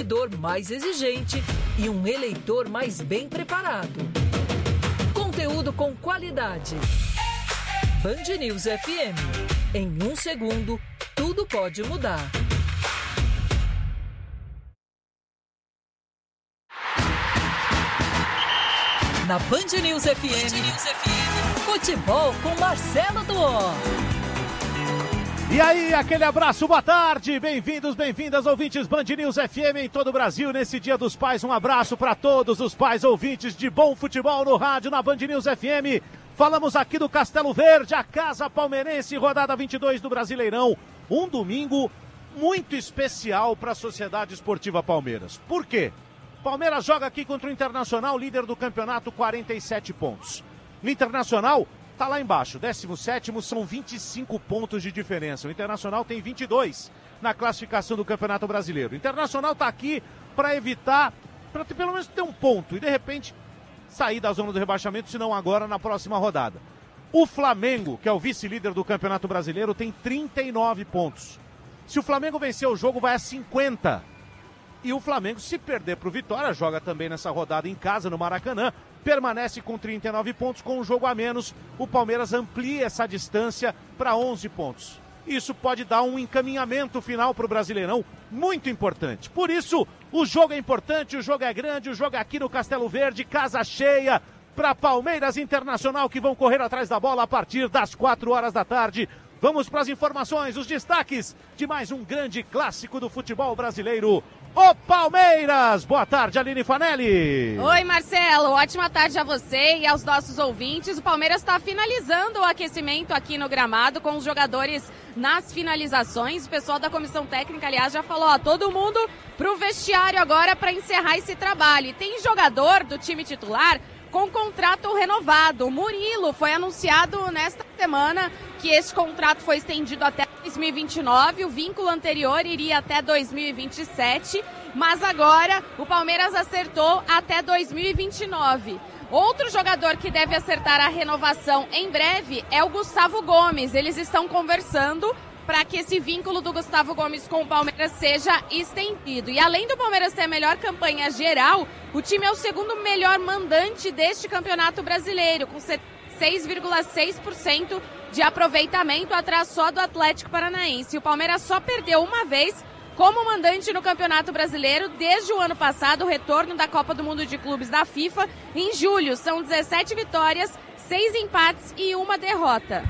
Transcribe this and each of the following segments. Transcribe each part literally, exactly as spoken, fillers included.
consumidor mais exigente e um eleitor mais bem preparado. Conteúdo com qualidade. Band News F M. Em um segundo, tudo pode mudar. Na Band News F M, Band News F M, futebol com Marcelo Duó. E aí, aquele abraço, boa tarde, bem-vindos, bem-vindas, ouvintes Band News F M em todo o Brasil, nesse Dia dos Pais, um abraço para todos os pais ouvintes de bom futebol no rádio, na Band News F M. Falamos aqui do Castelo Verde, a Casa Palmeirense, rodada vinte e dois do Brasileirão, um domingo muito especial para a Sociedade Esportiva Palmeiras. Por quê? Palmeiras joga aqui contra o Internacional, líder do campeonato, quarenta e sete pontos. O Internacional está lá embaixo, décimo sétimo, são vinte e cinco pontos de diferença. O Internacional tem vinte e dois na classificação do Campeonato Brasileiro. O Internacional está aqui para evitar, para pelo menos ter um ponto e de repente sair da zona do rebaixamento, se não agora na próxima rodada. O Flamengo, que é o vice-líder do Campeonato Brasileiro, tem trinta e nove pontos. Se o Flamengo vencer o jogo, vai a cinquenta. E o Flamengo, se perder para o Vitória, joga também nessa rodada em casa, no Maracanã, permanece com trinta e nove pontos, com um jogo a menos. O Palmeiras amplia essa distância para onze pontos. Isso pode dar um encaminhamento final para o Brasileirão muito importante. Por isso, o jogo é importante, o jogo é grande, o jogo é aqui no Castelo Verde, casa cheia para Palmeiras Internacional, que vão correr atrás da bola a partir das quatro horas da tarde. Vamos para as informações, os destaques de mais um grande clássico do futebol brasileiro. O Palmeiras! Boa tarde, Aline Fanelli! Oi, Marcelo, ótima tarde a você e aos nossos ouvintes. O Palmeiras está finalizando o aquecimento aqui no gramado com os jogadores nas finalizações. O pessoal da comissão técnica, aliás, já falou, ó, todo mundo pro vestiário agora para encerrar esse trabalho. E tem jogador do time titular com contrato renovado. O Murilo foi anunciado nesta semana que esse contrato foi estendido até dois mil e vinte e nove, o vínculo anterior iria até dois mil e vinte e sete, mas agora o Palmeiras acertou até dois mil e vinte e nove. Outro jogador que deve acertar a renovação em breve é o Gustavo Gomes. Eles estão conversando para que esse vínculo do Gustavo Gomes com o Palmeiras seja estendido. E além do Palmeiras ter a melhor campanha geral, o time é o segundo melhor mandante deste campeonato brasileiro, com seis vírgula seis por cento de aproveitamento, atrás só do Atlético Paranaense. O Palmeiras só perdeu uma vez como mandante no Campeonato Brasileiro desde o ano passado, o retorno da Copa do Mundo de Clubes da FIFA. Em julho, são dezessete vitórias, seis empates e uma derrota.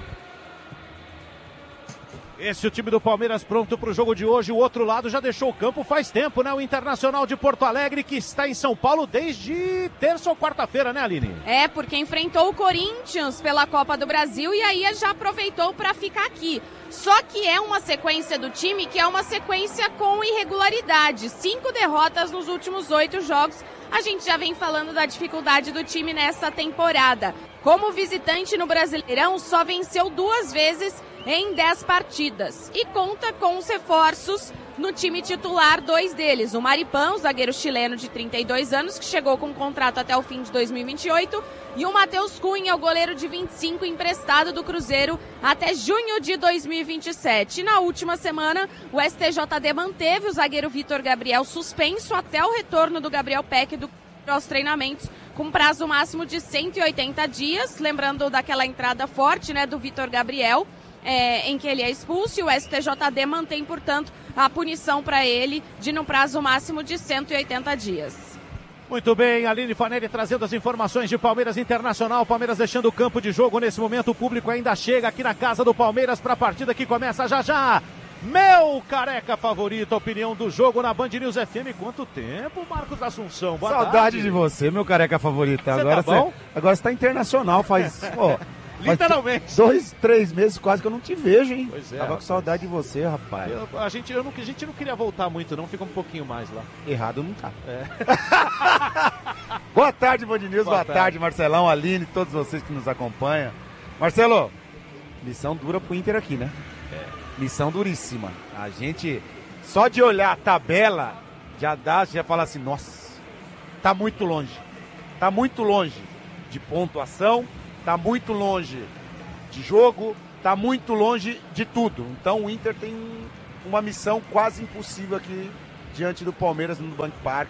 Esse é o time do Palmeiras pronto para o jogo de hoje. O outro lado já deixou o campo faz tempo, né? O Internacional de Porto Alegre, que está em São Paulo desde terça ou quarta-feira, né, Aline? É, porque enfrentou o Corinthians pela Copa do Brasil e aí já aproveitou para ficar aqui. Só que é uma sequência do time que é uma sequência com irregularidade. Cinco derrotas nos últimos oito jogos. A gente já vem falando da dificuldade do time nessa temporada. Como visitante no Brasileirão, só venceu duas vezes em dez partidas. E conta com os reforços no time titular, dois deles. O Maripán, o zagueiro chileno de trinta e dois anos, que chegou com contrato até o fim de dois mil e vinte e oito. E o Matheus Cunha, o goleiro de vinte e cinco, emprestado do Cruzeiro até junho de dois mil e vinte e sete. E na última semana, o S T J D manteve o zagueiro Vitor Gabriel suspenso até o retorno do Gabriel Peck do aos treinamentos, com prazo máximo de cento e oitenta dias. Lembrando daquela entrada forte, né, do Vitor Gabriel, É, em que ele é expulso, e o S T J D mantém, portanto, a punição para ele de no prazo máximo de cento e oitenta dias. Muito bem, Aline Fanelli trazendo as informações de Palmeiras Internacional. Palmeiras deixando o campo de jogo nesse momento. O público ainda chega aqui na casa do Palmeiras para a partida que começa já já. Meu careca favorito, a opinião do jogo na Band News F M. Quanto tempo, Marcos Assunção? Boa Saudade tarde. de você, meu careca favorito. Agora tá bom? Você, agora você tá internacional, faz... ó, literalmente. Dois, três meses quase que eu não te vejo, hein? Pois é. Tava com rapaz. saudade de você, rapaz. Eu, a, gente, eu não, a gente não queria voltar muito, não. Fica um pouquinho mais lá. Errado não tá. É. Boa tarde, Band News. Boa Boa, tarde. tarde, Marcelão, Aline, todos vocês que nos acompanham. Marcelo, missão dura pro Inter aqui, né? É. Missão duríssima. A gente, só de olhar a tabela, já dá, já fala assim, nossa, tá muito longe. Tá muito longe de pontuação, tá muito longe de jogo, tá muito longe de tudo. Então o Inter tem uma missão quase impossível aqui diante do Palmeiras no Bank Park.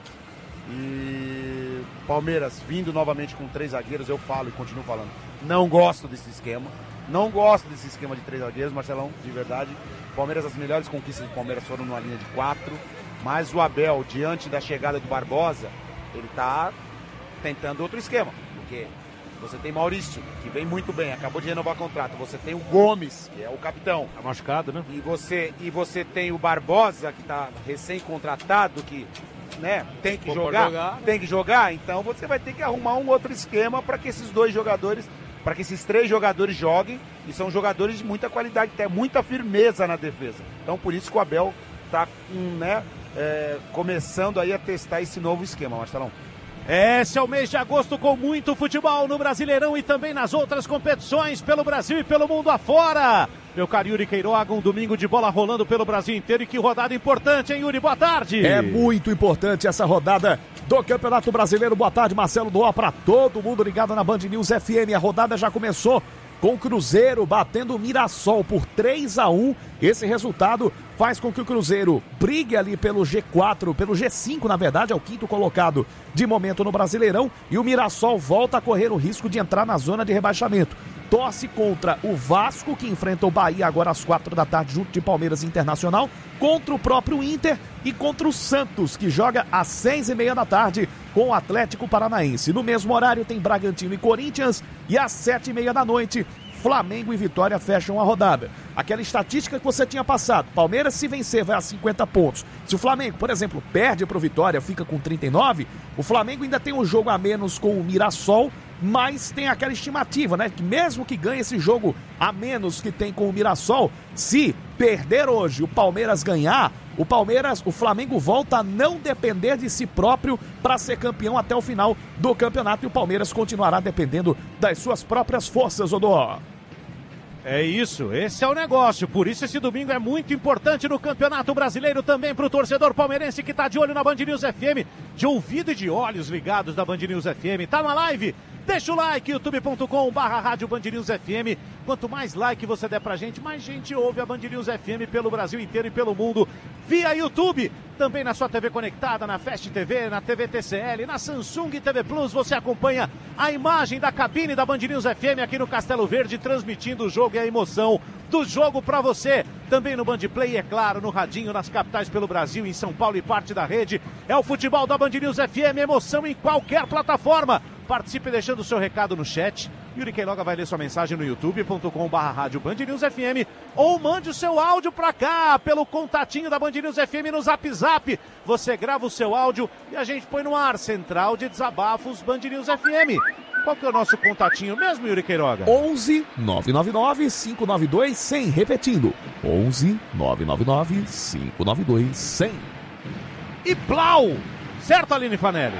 E Palmeiras vindo novamente com três zagueiros, eu falo e continuo falando, não gosto desse esquema, não gosto desse esquema de três zagueiros, Marcelão, de verdade. Palmeiras, as melhores conquistas do Palmeiras foram numa linha de quatro, mas o Abel, diante da chegada do Barbosa, ele tá tentando outro esquema, porque você tem Maurício, que vem muito bem, acabou de renovar contrato, você tem o Gomes, que é o capitão. Tá machucado, né? E você, e você tem o Barbosa, que tá recém-contratado, que né, tem que jogar, jogar, tem que jogar, então você vai ter que arrumar um outro esquema para que esses dois jogadores, para que esses três jogadores joguem, e são jogadores de muita qualidade, tem muita firmeza na defesa. Então por isso que o Abel tá né, é, começando aí a testar esse novo esquema, Marcelão. Esse é o mês de agosto com muito futebol no Brasileirão e também nas outras competições pelo Brasil e pelo mundo afora. Meu caro Yuri Queiroga, um domingo de bola rolando pelo Brasil inteiro e que rodada importante, hein, Yuri? Boa tarde. É muito importante essa rodada do Campeonato Brasileiro. Boa tarde, Marcelo Doá, para todo mundo ligado na Band News F M. A rodada já começou com o Cruzeiro batendo o Mirassol por três a um. Esse resultado faz com que o Cruzeiro brigue ali pelo G quatro, pelo G cinco, na verdade, é o quinto colocado de momento no Brasileirão, e o Mirassol volta a correr o risco de entrar na zona de rebaixamento. Torce contra o Vasco, que enfrenta o Bahia agora às quatro da tarde, junto de Palmeiras Internacional, contra o próprio Inter e contra o Santos, que joga às seis e meia da tarde com o Atlético Paranaense. No mesmo horário tem Bragantino e Corinthians, e às sete e meia da noite, Flamengo e Vitória fecham a rodada. Aquela estatística que você tinha passado, Palmeiras se vencer vai a cinquenta pontos. Se o Flamengo, por exemplo, perde para o Vitória, fica com trinta e nove, o Flamengo ainda tem um jogo a menos com o Mirassol, mas tem aquela estimativa, né, que mesmo que ganhe esse jogo a menos que tem com o Mirassol, se perder hoje, o Palmeiras ganhar, o Palmeiras, o Flamengo volta a não depender de si próprio para ser campeão até o final do campeonato, e o Palmeiras continuará dependendo das suas próprias forças, Odó. É isso, esse é o negócio, por isso esse domingo é muito importante no Campeonato Brasileiro também para o torcedor palmeirense que está de olho na Band News F M, de ouvido e de olhos ligados da Band News F M, tá na live? Deixa o like, youtube ponto com barra rádio Band News F M. Quanto mais like você der pra gente, mais gente ouve a Band News F M pelo Brasil inteiro e pelo mundo via YouTube. Também na sua T V conectada, na Fast T V, na T V T C L, na Samsung T V Plus, você acompanha a imagem da cabine da Band News F M aqui no Castelo Verde, transmitindo o jogo e a emoção do jogo pra você. Também no Band Play, é claro, no radinho, nas capitais pelo Brasil, em São Paulo e parte da rede. É o futebol da Band News F M, emoção em qualquer plataforma. Participe deixando o seu recado no chat. Yuri Queiroga vai ler sua mensagem no youtube ponto com barra rádio Band News F M, ou mande o seu áudio pra cá pelo contatinho da Band News F M no Zap Zap. Você grava o seu áudio e a gente põe no ar. Central de Desabafos Band News F M. Qual que é o nosso contatinho mesmo, Yuri Queiroga? onze nove nove nove cinco nove dois cem, repetindo, onze nove nove nove cinco nove dois cem. E plau! Certo, Aline Fanelli?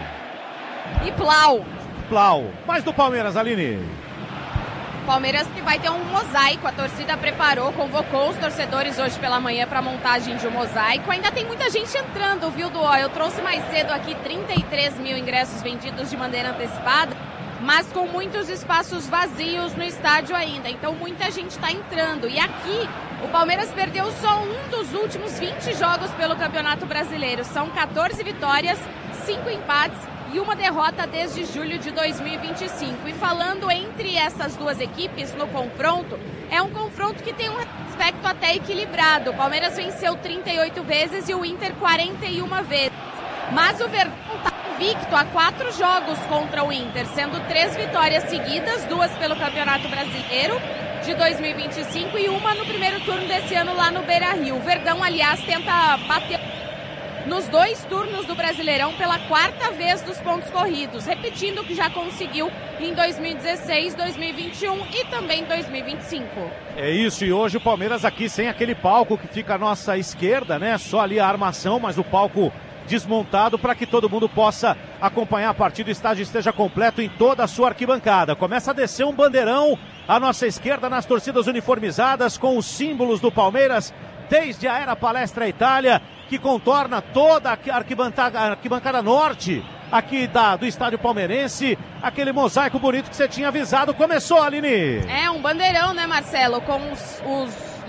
E plau! Plau. Mais do Palmeiras, Aline. Palmeiras que vai ter um mosaico, a torcida preparou, convocou os torcedores hoje pela manhã para a montagem de um mosaico. Ainda tem muita gente entrando, viu, Duó? Eu trouxe mais cedo aqui trinta e três mil ingressos vendidos de maneira antecipada, mas com muitos espaços vazios no estádio ainda, então muita gente está entrando. E aqui, o Palmeiras perdeu só um dos últimos vinte jogos pelo Campeonato Brasileiro. São quatorze vitórias, cinco empates e uma derrota desde julho de dois mil e vinte e cinco. E falando entre essas duas equipes no confronto, é um confronto que tem um aspecto até equilibrado. O Palmeiras venceu trinta e oito vezes e o Inter quarenta e uma vezes. Mas o Verdão está invicto a quatro jogos contra o Inter, sendo três vitórias seguidas, duas pelo Campeonato Brasileiro de dois mil e vinte e cinco e uma no primeiro turno desse ano lá no Beira-Rio. O Verdão, aliás, tenta bater nos dois turnos do Brasileirão pela quarta vez dos pontos corridos, repetindo o que já conseguiu em dois mil e dezesseis, dois mil e vinte e um e também dois mil e vinte e cinco. É isso, e hoje o Palmeiras aqui sem aquele palco que fica à nossa esquerda, né? Só ali a armação, mas o palco desmontado para que todo mundo possa acompanhar a partida, o estádio esteja completo em toda a sua arquibancada. Começa a descer um bandeirão à nossa esquerda nas torcidas uniformizadas com os símbolos do Palmeiras, desde a Era Palestra Itália, que contorna toda a arquibancada, a arquibancada norte aqui da, do estádio palmeirense, aquele mosaico bonito que você tinha avisado. Começou, Aline! É um bandeirão, né, Marcelo, com os, os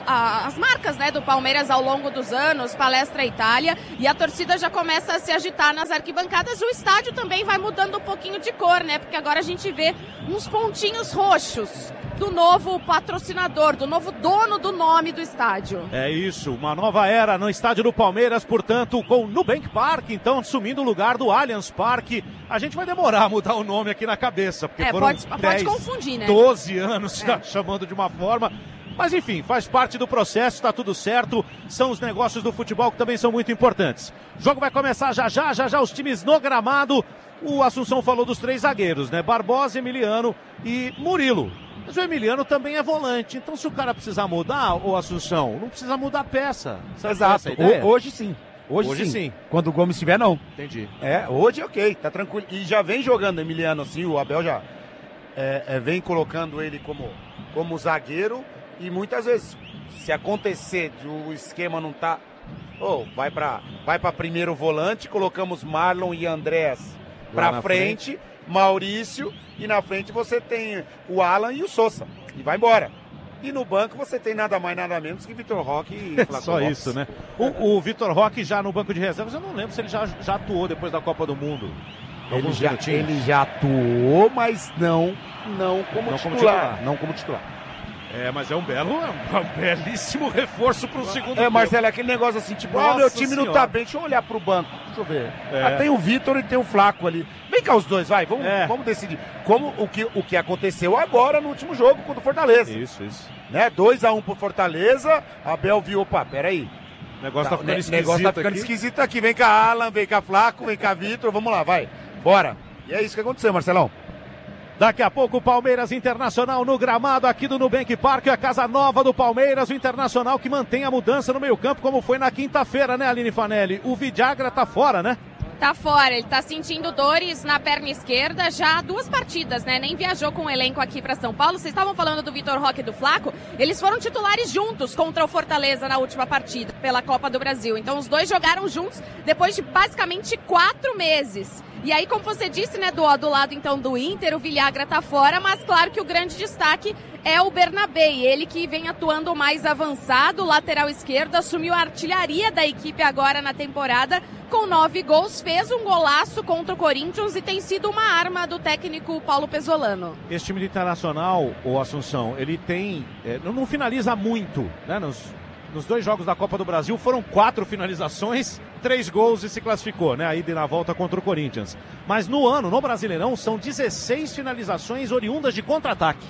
a, as marcas, né, do Palmeiras ao longo dos anos, Palestra Itália, e a torcida já começa a se agitar nas arquibancadas. O estádio também vai mudando um pouquinho de cor, né, porque agora a gente vê uns pontinhos roxos do novo patrocinador, do novo dono do nome do estádio. É isso, uma nova era no estádio do Palmeiras, portanto, com o Nubank Park, então assumindo o lugar do Allianz Parque. A gente vai demorar a mudar o nome aqui na cabeça, porque é, foram pode, dez, pode confundir, né? doze anos é. chamando de uma forma. Mas enfim, faz parte do processo, está tudo certo. São os negócios do futebol que também são muito importantes. O jogo vai começar já já, já já os times no gramado. O Assunção falou dos três zagueiros, né? Barbosa, Emiliano e Murilo. Mas o Emiliano também é volante, então se o cara precisar mudar, ô Assunção, não precisa mudar a peça. Exato, o, hoje sim. Hoje, hoje sim. sim. Quando o Gomes estiver, não. Entendi. É, hoje ok, tá tranquilo. E já vem jogando Emiliano assim, o Abel já é, é, vem colocando ele como, como zagueiro. E muitas vezes, se acontecer de o esquema não tá... Oh, vai para vai pra primeiro volante, colocamos Marlon e Andrés pra frente, frente, Maurício, e na frente você tem o Alan e o Sousa. E vai embora. E no banco você tem nada mais, nada menos que Vitor Roque e Flávio Só Lopes. Isso, né? O, o Vitor Roque já no banco de reservas, eu não lembro se ele já, já atuou depois da Copa do Mundo. Ele já, ele já atuou, mas não, não como não titular. Como titular. Não como titular. É, mas é um belo, é um belíssimo reforço pro segundo É, Marcelo, é aquele negócio assim, tipo, ah, meu time senhora. não tá bem, deixa eu olhar pro banco. Deixa eu ver. É. Ah, tem o Vitor e tem o Flaco ali. Vem cá os dois, vai, vamos, é. vamos decidir. Como o que, o que aconteceu agora no último jogo contra o Fortaleza. Isso, isso. Né? dois a um pro Fortaleza, Abel viu, opa, peraí. O negócio tá, tá ficando esquisito negócio tá ficando aqui. esquisito aqui. Vem cá Alan, vem cá Flaco, vem cá Vitor, vamos lá, vai. Bora. E é isso que aconteceu, Marcelão. Daqui a pouco o Palmeiras Internacional no gramado aqui do Nubank Park, a casa nova do Palmeiras, o Internacional que mantém a mudança no meio campo como foi na quinta-feira, né, Aline Fanelli? O Vidagra tá fora, né? Tá fora, ele tá sentindo dores na perna esquerda já há duas partidas, né? Nem viajou com o elenco aqui para São Paulo. Vocês estavam falando do Vitor Roque e do Flaco, eles foram titulares juntos contra o Fortaleza na última partida pela Copa do Brasil. Então os dois jogaram juntos depois de basicamente quatro meses. E aí, como você disse, né, do, do lado então do Inter, o Villagra tá fora, mas claro que o grande destaque é o Bernabé, ele que vem atuando mais avançado, lateral esquerdo, assumiu a artilharia da equipe agora na temporada, com nove gols, fez um golaço contra o Corinthians e tem sido uma arma do técnico Paulo Pesolano. Esse time de Internacional, o Assunção, ele tem, é, não finaliza muito, né, nos... Nos dois jogos da Copa do Brasil foram quatro finalizações, três gols e se classificou, né? A ida e na volta contra o Corinthians. Mas no ano, no Brasileirão, são dezesseis finalizações oriundas de contra-ataque.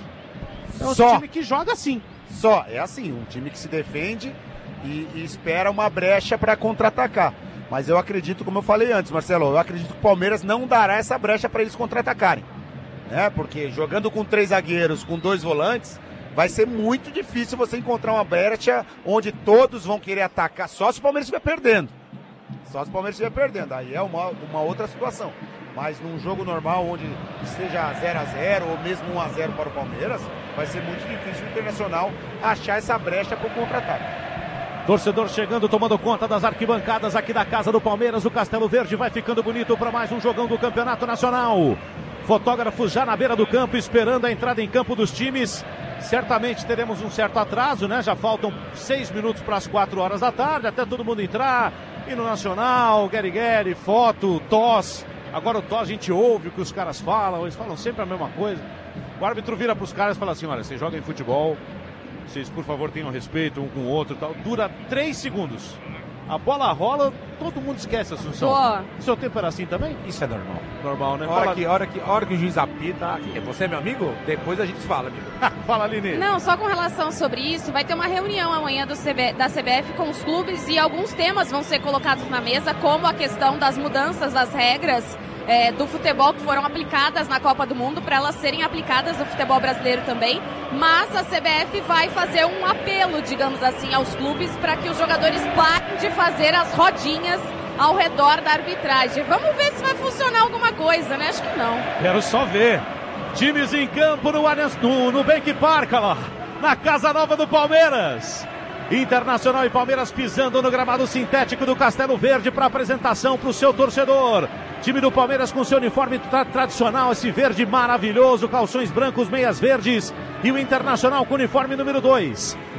É um Só. time que joga assim. Só, é assim, um time que se defende e, e espera uma brecha para contra-atacar. Mas eu acredito, como eu falei antes, Marcelo, eu acredito que o Palmeiras não dará essa brecha para eles contra-atacarem. Né? Porque jogando com três zagueiros, com dois volantes, vai ser muito difícil você encontrar uma brecha onde todos vão querer atacar, só se o Palmeiras estiver perdendo. Só se o Palmeiras estiver perdendo, aí é uma, uma outra situação. Mas num jogo normal, onde esteja zero a zero ou mesmo um a zero para o Palmeiras, vai ser muito difícil o Internacional achar essa brecha para o contra-ataque. Torcedor chegando, tomando conta das arquibancadas aqui da casa do Palmeiras. O Castelo Verde vai ficando bonito para mais um jogão do Campeonato Nacional. Fotógrafos já na beira do campo, esperando a entrada em campo dos times. Certamente teremos um certo atraso, né? Já faltam seis minutos para as quatro horas da tarde, até todo mundo entrar. E no Nacional, Gary Gary, foto, toss. Agora o toss a gente ouve o que os caras falam, eles falam sempre a mesma coisa. O árbitro vira para os caras e fala assim, olha, vocês jogam em futebol, vocês por favor tenham respeito um com o outro e tal. Dura três segundos. A bola rola, todo mundo esquece a Assunção. Boa. O seu tempo era assim também? Isso é normal. Normal, né? A hora, Fala... que, hora, que, hora que o juiz apita, você é meu amigo? Depois a gente fala, amigo. Fala, Aline. Não, só com relação sobre isso, vai ter uma reunião amanhã do C B, da C B F com os clubes e alguns temas vão ser colocados na mesa, como a questão das mudanças das regras é, do futebol que foram aplicadas na Copa do Mundo, para elas serem aplicadas no futebol brasileiro também. Mas a C B F vai fazer um apelo, digamos assim, aos clubes para que os jogadores parem de fazer as rodinhas ao redor da arbitragem. Vamos ver se vai funcionar alguma coisa, né? Acho que não. Quero só ver. Times em campo no Allianz, no Nubank Park, lá, na Casa Nova do Palmeiras. Internacional e Palmeiras pisando no gramado sintético do Castelo Verde para apresentação para o seu torcedor. Time do Palmeiras com seu uniforme tra tradicional, esse verde maravilhoso, calções brancos, meias verdes. E o Internacional com o uniforme número dois.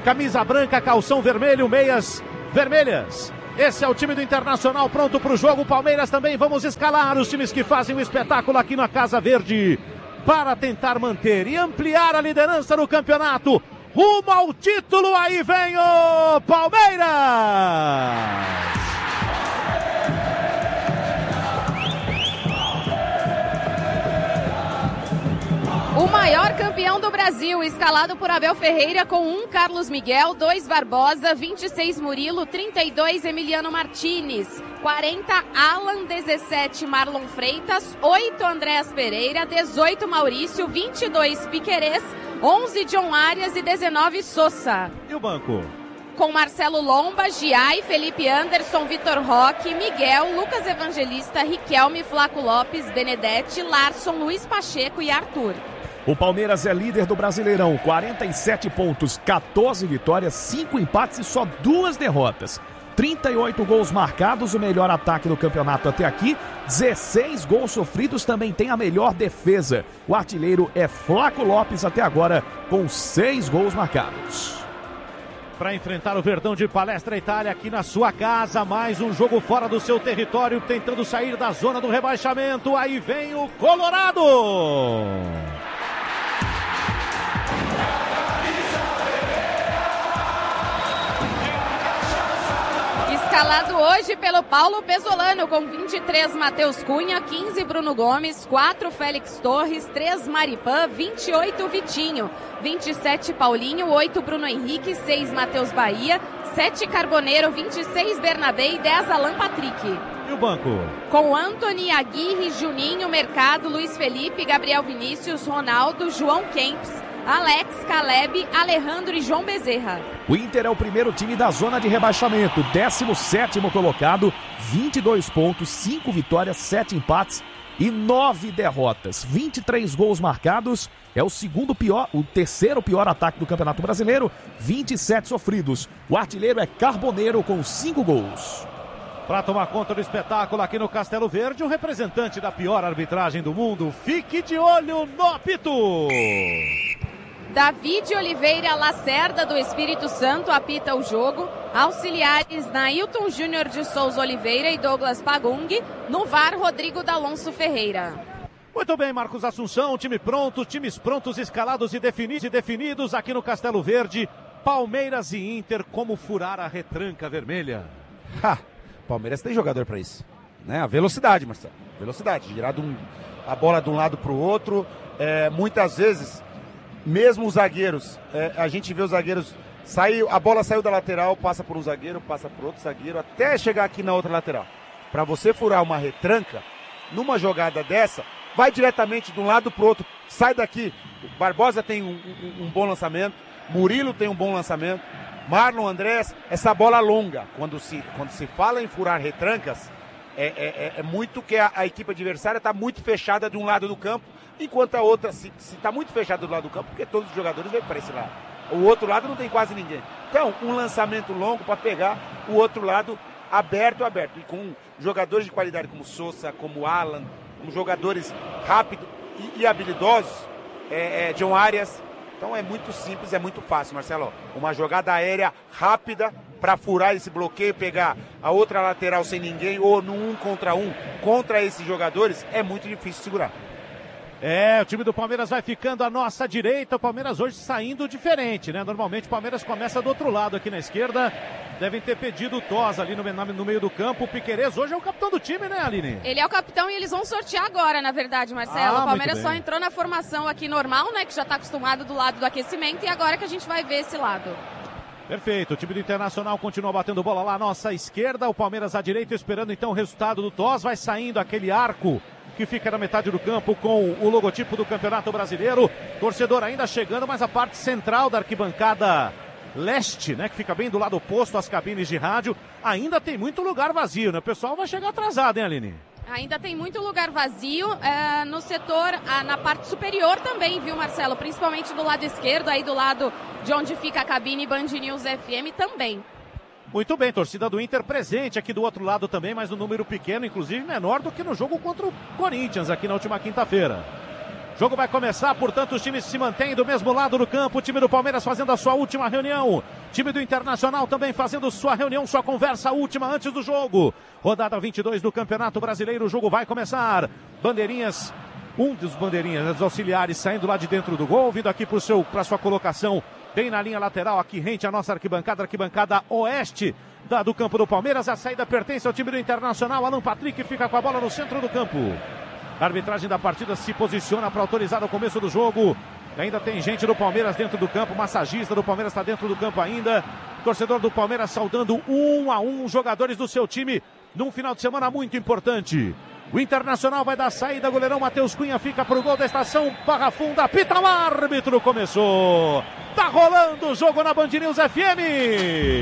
camisa branca, calção vermelho, meias vermelhas. Esse é o time do Internacional pronto para o jogo. Palmeiras também, vamos escalar os times que fazem o espetáculo aqui na Casa Verde para tentar manter e ampliar a liderança no campeonato. Rumo ao título, aí vem o Palmeiras! O maior campeão do Brasil, escalado por Abel Ferreira com um Carlos Miguel, dois Barbosa, vinte e seis Murilo, trinta e dois Emiliano Martinez, quarenta Alan, dezessete Marlon Freitas, oito Andréas Pereira, dezoito Maurício, vinte e dois Piquerez, onze John Arias e dezenove Sousa. E o banco? Com Marcelo Lomba, Giai, Felipe Anderson, Vitor Roque, Miguel, Lucas Evangelista, Riquelme, Flaco Lopes, Benedetti, Larson, Luiz Pacheco e Arthur. O Palmeiras é líder do Brasileirão, quarenta e sete pontos, quatorze vitórias, cinco empates e só duas derrotas. trinta e oito gols marcados, o melhor ataque do campeonato até aqui. dezesseis gols sofridos, também tem a melhor defesa. O artilheiro é Flaco Lopes até agora, com seis gols marcados. Para enfrentar o Verdão de Palestra Itália aqui na sua casa, mais um jogo fora do seu território, tentando sair da zona do rebaixamento. Aí vem o Colorado! Escalado hoje pelo Paulo Pesolano, com vinte e três Matheus Cunha, quinze Bruno Gomes, quatro Félix Torres, três Maripan, vinte e oito Vitinho, vinte e sete Paulinho, oito Bruno Henrique, seis Matheus Bahia, sete Carboneiro, vinte e seis Bernabé e dez Alan Patrick. E o banco? Com Anthony, Aguirre, Juninho, Mercado, Luiz Felipe, Gabriel Vinícius, Ronaldo, João Kempis, Alex, Caleb, Alejandro e João Bezerra. O Inter é o primeiro time da zona de rebaixamento, décimo sétimo colocado, vinte e dois pontos, cinco vitórias, sete empates e nove derrotas. vinte e três gols marcados, é o segundo pior, o terceiro pior ataque do Campeonato Brasileiro, vinte e sete sofridos. O artilheiro é Carboneiro com cinco gols. Para tomar conta do espetáculo aqui no Castelo Verde, o representante da pior arbitragem do mundo, fique de olho no apito! David Oliveira Lacerda, do Espírito Santo, apita o jogo. Auxiliares Nailton Júnior de Souza Oliveira e Douglas Pagung. No V A R, Rodrigo D'Alonso Ferreira. Muito bem, Marcos Assunção, time pronto, times prontos, escalados e definidos, e definidos aqui no Castelo Verde. Palmeiras e Inter, como furar a retranca vermelha? Ha! Palmeiras tem jogador para isso, né? A velocidade, Marcelo. Velocidade, girar de um, a bola de um lado para o outro. É, muitas vezes, mesmo os zagueiros, é, a gente vê os zagueiros sair, a bola saiu da lateral, passa por um zagueiro, passa por outro zagueiro, até chegar aqui na outra lateral. Para você furar uma retranca, numa jogada dessa, vai diretamente de um lado para o outro, sai daqui. Barbosa tem um, um, um bom lançamento, Murilo tem um bom lançamento, Marlon Andrés, essa bola longa. Quando se, quando se fala em furar retrancas, é, é, é muito que a, a equipe adversária está muito fechada de um lado do campo, enquanto a outra, se está muito fechada do lado do campo, porque todos os jogadores vêm para esse lado. O outro lado não tem quase ninguém. Então, um lançamento longo para pegar o outro lado aberto, aberto. E com jogadores de qualidade como Sousa, como Alan, como jogadores rápidos e, e habilidosos, é, é, John Arias. Então é muito simples, é muito fácil, Marcelo. Uma jogada aérea rápida para furar esse bloqueio, pegar a outra lateral sem ninguém ou no um contra um contra esses jogadores, é muito difícil segurar. É, o time do Palmeiras vai ficando à nossa direita, o Palmeiras hoje saindo diferente, né? Normalmente o Palmeiras começa do outro lado aqui na esquerda, devem ter pedido o Tosa ali no, no meio do campo, o Piquerez hoje é o capitão do time, né, Aline? Ele é o capitão e eles vão sortear agora, na verdade, Marcelo. Ah, o Palmeiras só entrou na formação aqui normal, né, que já tá acostumado do lado do aquecimento e agora que a gente vai ver esse lado. Perfeito, o time do Internacional continua batendo bola lá à nossa esquerda, o Palmeiras à direita esperando então o resultado do Tos, vai saindo aquele arco que fica na metade do campo com o logotipo do Campeonato Brasileiro, torcedor ainda chegando, mas a parte central da arquibancada leste, né, que fica bem do lado oposto às cabines de rádio, ainda tem muito lugar vazio, né, o pessoal vai chegar atrasado, hein, Aline? Ainda tem muito lugar vazio é, no setor, a, na parte superior também, viu, Marcelo? Principalmente do lado esquerdo, aí do lado de onde fica a cabine Band News F M também. Muito bem, torcida do Inter presente aqui do outro lado também, mas um número pequeno, inclusive menor do que no jogo contra o Corinthians aqui na última quinta-feira. O jogo vai começar, portanto os times se mantêm do mesmo lado do campo, o time do Palmeiras fazendo a sua última reunião Time do Internacional também fazendo sua reunião, sua conversa última antes do jogo. Rodada vinte e dois do Campeonato Brasileiro, o jogo vai começar. Bandeirinhas, um dos bandeirinhas, dos auxiliares, saindo lá de dentro do gol, vindo aqui para sua colocação, bem na linha lateral, aqui rente à nossa arquibancada, arquibancada oeste da, do campo do Palmeiras. A saída pertence ao time do Internacional. Alan Patrick fica com a bola no centro do campo. A arbitragem da partida se posiciona para autorizar o começo do jogo. Ainda tem gente do Palmeiras dentro do campo, massagista do Palmeiras está dentro do campo ainda. Torcedor do Palmeiras saudando um a um jogadores do seu time num final de semana muito importante. O Internacional vai dar saída, goleirão Matheus Cunha fica para o gol da estação Barra Funda, apita o árbitro, começou. Tá rolando o jogo na Band News F M.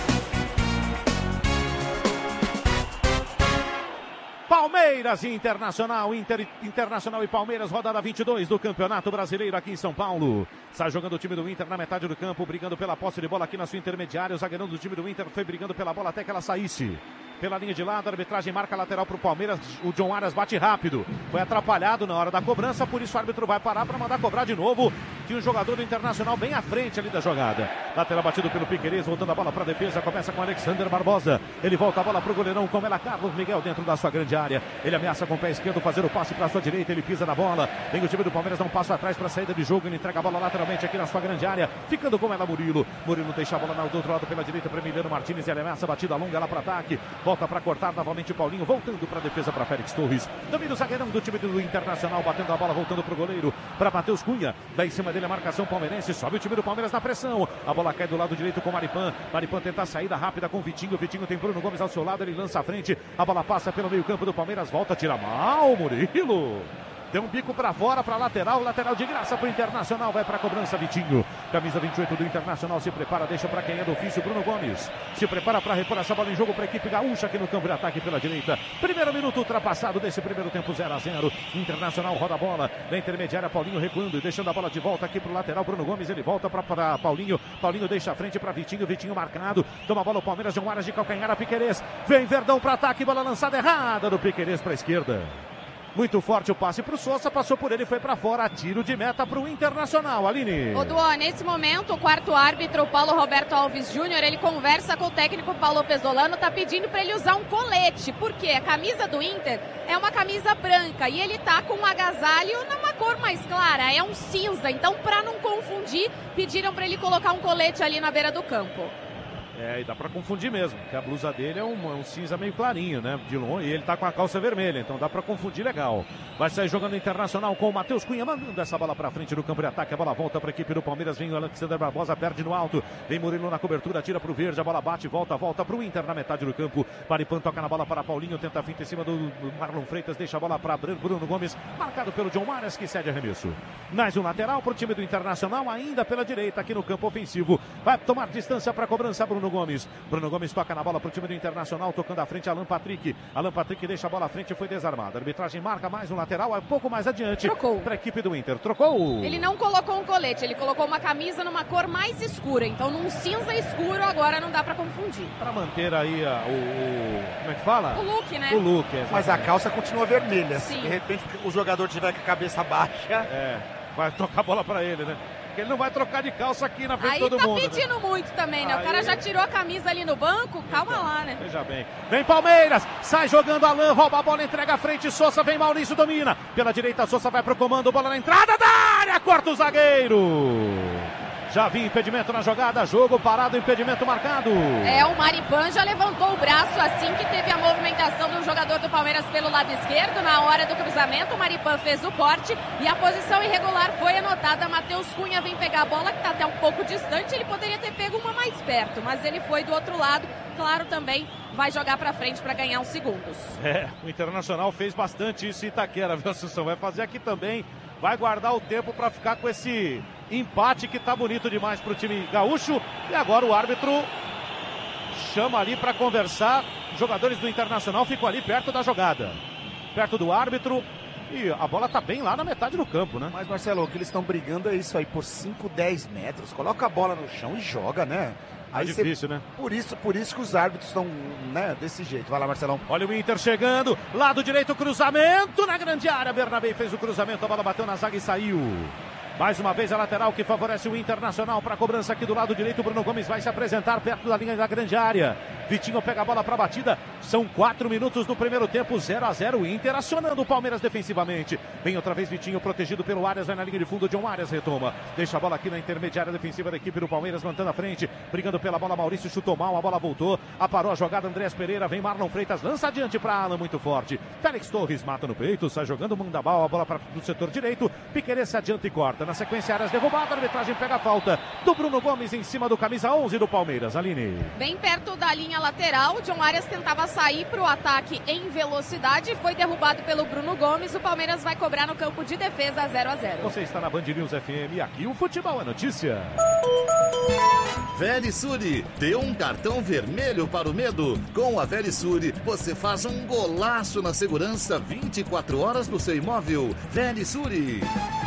Palmeiras e Internacional, Inter, Internacional e Palmeiras, rodada vinte e dois do Campeonato Brasileiro aqui em São Paulo. Sai jogando o time do Inter na metade do campo, brigando pela posse de bola aqui na sua intermediária. O zagueirão do time do Inter foi brigando pela bola até que ela saísse. Pela linha de lado, a arbitragem marca lateral para o Palmeiras. O John Arias bate rápido. Foi atrapalhado na hora da cobrança, por isso o árbitro vai parar para mandar cobrar de novo. Tinha um jogador do Internacional bem à frente ali da jogada. Lateral batido pelo Piquerez, voltando a bola para a defesa. Começa com Alexander Barbosa. Ele volta a bola para o goleirão, como ela Carlos Miguel dentro da sua grande área. Ele ameaça com o pé esquerdo fazer o passe para a sua direita. Ele pisa na bola. Vem o time do Palmeiras, dá um passo atrás para a saída de jogo. Ele entrega a bola lateralmente aqui na sua grande área. Ficando com ela Murilo. Murilo deixa a bola do outro lado pela direita para Emiliano Martins. E ele ameaça, batida longa lá para ataque. Volta para cortar na novamente Paulinho, voltando para a defesa para Félix Torres. Domina o zagueirão do time do Internacional, batendo a bola, voltando para o goleiro, para Matheus Cunha. Daí em cima dele a marcação palmeirense, sobe o time do Palmeiras na pressão. A bola cai do lado direito com Maripan. Maripan tenta a saída rápida com o Vitinho. Vitinho tem Bruno Gomes ao seu lado, ele lança à frente. A bola passa pelo meio campo do Palmeiras, volta, tira mal, Murilo. Deu um bico para fora, para lateral, lateral de graça para o Internacional, vai para a cobrança Vitinho. Camisa vinte e oito do Internacional se prepara, deixa para quem é do ofício, Bruno Gomes. Se prepara para repor essa bola em jogo para a equipe gaúcha aqui no campo de ataque pela direita. Primeiro minuto ultrapassado desse primeiro tempo, zero a zero. Internacional roda a bola, na intermediária Paulinho recuando e deixando a bola de volta aqui para o lateral, Bruno Gomes, ele volta para Paulinho. Paulinho deixa a frente para Vitinho, Vitinho marcado. Toma a bola o Palmeiras, João Arias de calcanhar a Piquerez. Vem Verdão para ataque, bola lançada errada do Piquerez para a esquerda. Muito forte o passe para o Sousa, passou por ele e foi para fora. Tiro de meta para o Internacional, Aline. O Duó, nesse momento, o quarto árbitro, Paulo Roberto Alves Júnior, ele conversa com o técnico Paulo Pesolano, tá pedindo para ele usar um colete, porque a camisa do Inter é uma camisa branca e ele tá com um agasalho numa cor mais clara, é um cinza. Então, para não confundir, pediram para ele colocar um colete ali na beira do campo. É, e dá pra confundir mesmo, porque a blusa dele é um, é um cinza meio clarinho, né? De longe, e ele tá com a calça vermelha, então dá pra confundir legal. Vai sair jogando Internacional com o Matheus Cunha, mandando essa bola pra frente no campo de ataque. A bola volta pra equipe do Palmeiras, vem o Alexander Barbosa, perde no alto. Vem Murilo na cobertura, tira pro verde, a bola bate, volta, volta pro Inter na metade do campo. Maripan toca na bola para Paulinho, tenta a finta em cima do Marlon Freitas, deixa a bola pra Bruno Gomes, marcado pelo John Arias, que cede arremesso. Mais um lateral pro time do Internacional, ainda pela direita aqui no campo ofensivo. Vai tomar distância pra cobrança, Bruno Gomes. Bruno Gomes toca na bola pro time do Internacional, tocando à frente Alan Patrick. Alan Patrick deixa a bola à frente e foi desarmado. A arbitragem marca mais um lateral, um pouco mais adiante. Trocou. Para a equipe do Inter. Trocou. Ele não colocou um colete, ele colocou uma camisa numa cor mais escura. Então, num cinza escuro, agora não dá pra confundir. Para manter aí a, o, o... Como é que fala? O look, né? O look, é. Mas a calça continua vermelha. Sim. De repente, o jogador tiver com a cabeça baixa... É, vai tocar a bola para ele, né? Porque ele não vai trocar de calça aqui na frente aí de todo tá mundo. Aí tá pedindo, né, muito também, né? Aí... O cara já tirou a camisa ali no banco, calma então, lá, né? Veja bem. Vem Palmeiras, sai jogando Alan, rouba a bola, entrega à frente, Sousa, vem Maurício, domina. Pela direita, Sousa vai pro comando, bola na entrada da área, corta o zagueiro. Já vi impedimento na jogada, jogo parado, impedimento marcado. É, o Maripan já levantou o braço assim que teve a movimentação do jogador do Palmeiras pelo lado esquerdo. Na hora do cruzamento, o Maripan fez o corte e a posição irregular foi anotada. Matheus Cunha vem pegar a bola, que está até um pouco distante. Ele poderia ter pego uma mais perto, mas ele foi do outro lado. Claro, também vai jogar para frente para ganhar uns segundos. É, o Internacional fez bastante isso em Itaquera, viu, Assunção? Vai fazer aqui também. Vai guardar o tempo para ficar com esse empate que tá bonito demais pro time gaúcho. E agora o árbitro chama ali para conversar. Os jogadores do Internacional ficam ali perto da jogada, perto do árbitro. E a bola tá bem lá na metade do campo, né? Mas, Marcelo, o que eles estão brigando é isso aí, por cinco, dez metros. Coloca a bola no chão e joga, né? Aí é difícil, cê... né? Por isso, por isso que os árbitros estão, né, desse jeito. Vai lá, Marcelão. Olha o Inter chegando, lado direito, cruzamento na grande área. Bernabé fez o cruzamento, a bola bateu na zaga e saiu. Mais uma vez a lateral que favorece o Internacional para a cobrança aqui do lado direito. Bruno Gomes vai se apresentar perto da linha da grande área. Vitinho pega a bola para a batida. São quatro minutos do primeiro tempo, zero a zero. Inter acionando o Palmeiras defensivamente. Vem outra vez Vitinho protegido pelo Arias, vai na linha de fundo. John Arias retoma. Deixa a bola aqui na intermediária defensiva da equipe do Palmeiras, mantendo a frente. Brigando pela bola, Maurício chutou mal, a bola voltou. Aparou a jogada, Andrés Pereira. Vem Marlon Freitas, lança adiante para Alan, muito forte. Félix Torres mata no peito, sai jogando, manda mal, a bola para o setor direito. Piquerez se adianta e corta. Na sequência, Arias derrubado, a arbitragem pega a falta do Bruno Gomes em cima do camisa onze do Palmeiras. Aline. Bem perto da linha lateral, John Arias tentava sair para o ataque em velocidade, foi derrubado pelo Bruno Gomes. O Palmeiras vai cobrar no campo de defesa, zero a zero. Você está na Band News F M e aqui o futebol é notícia. Verisure, dê um cartão vermelho para o medo. Com a Verisure, você faz um golaço na segurança vinte e quatro horas do seu imóvel. Verisure.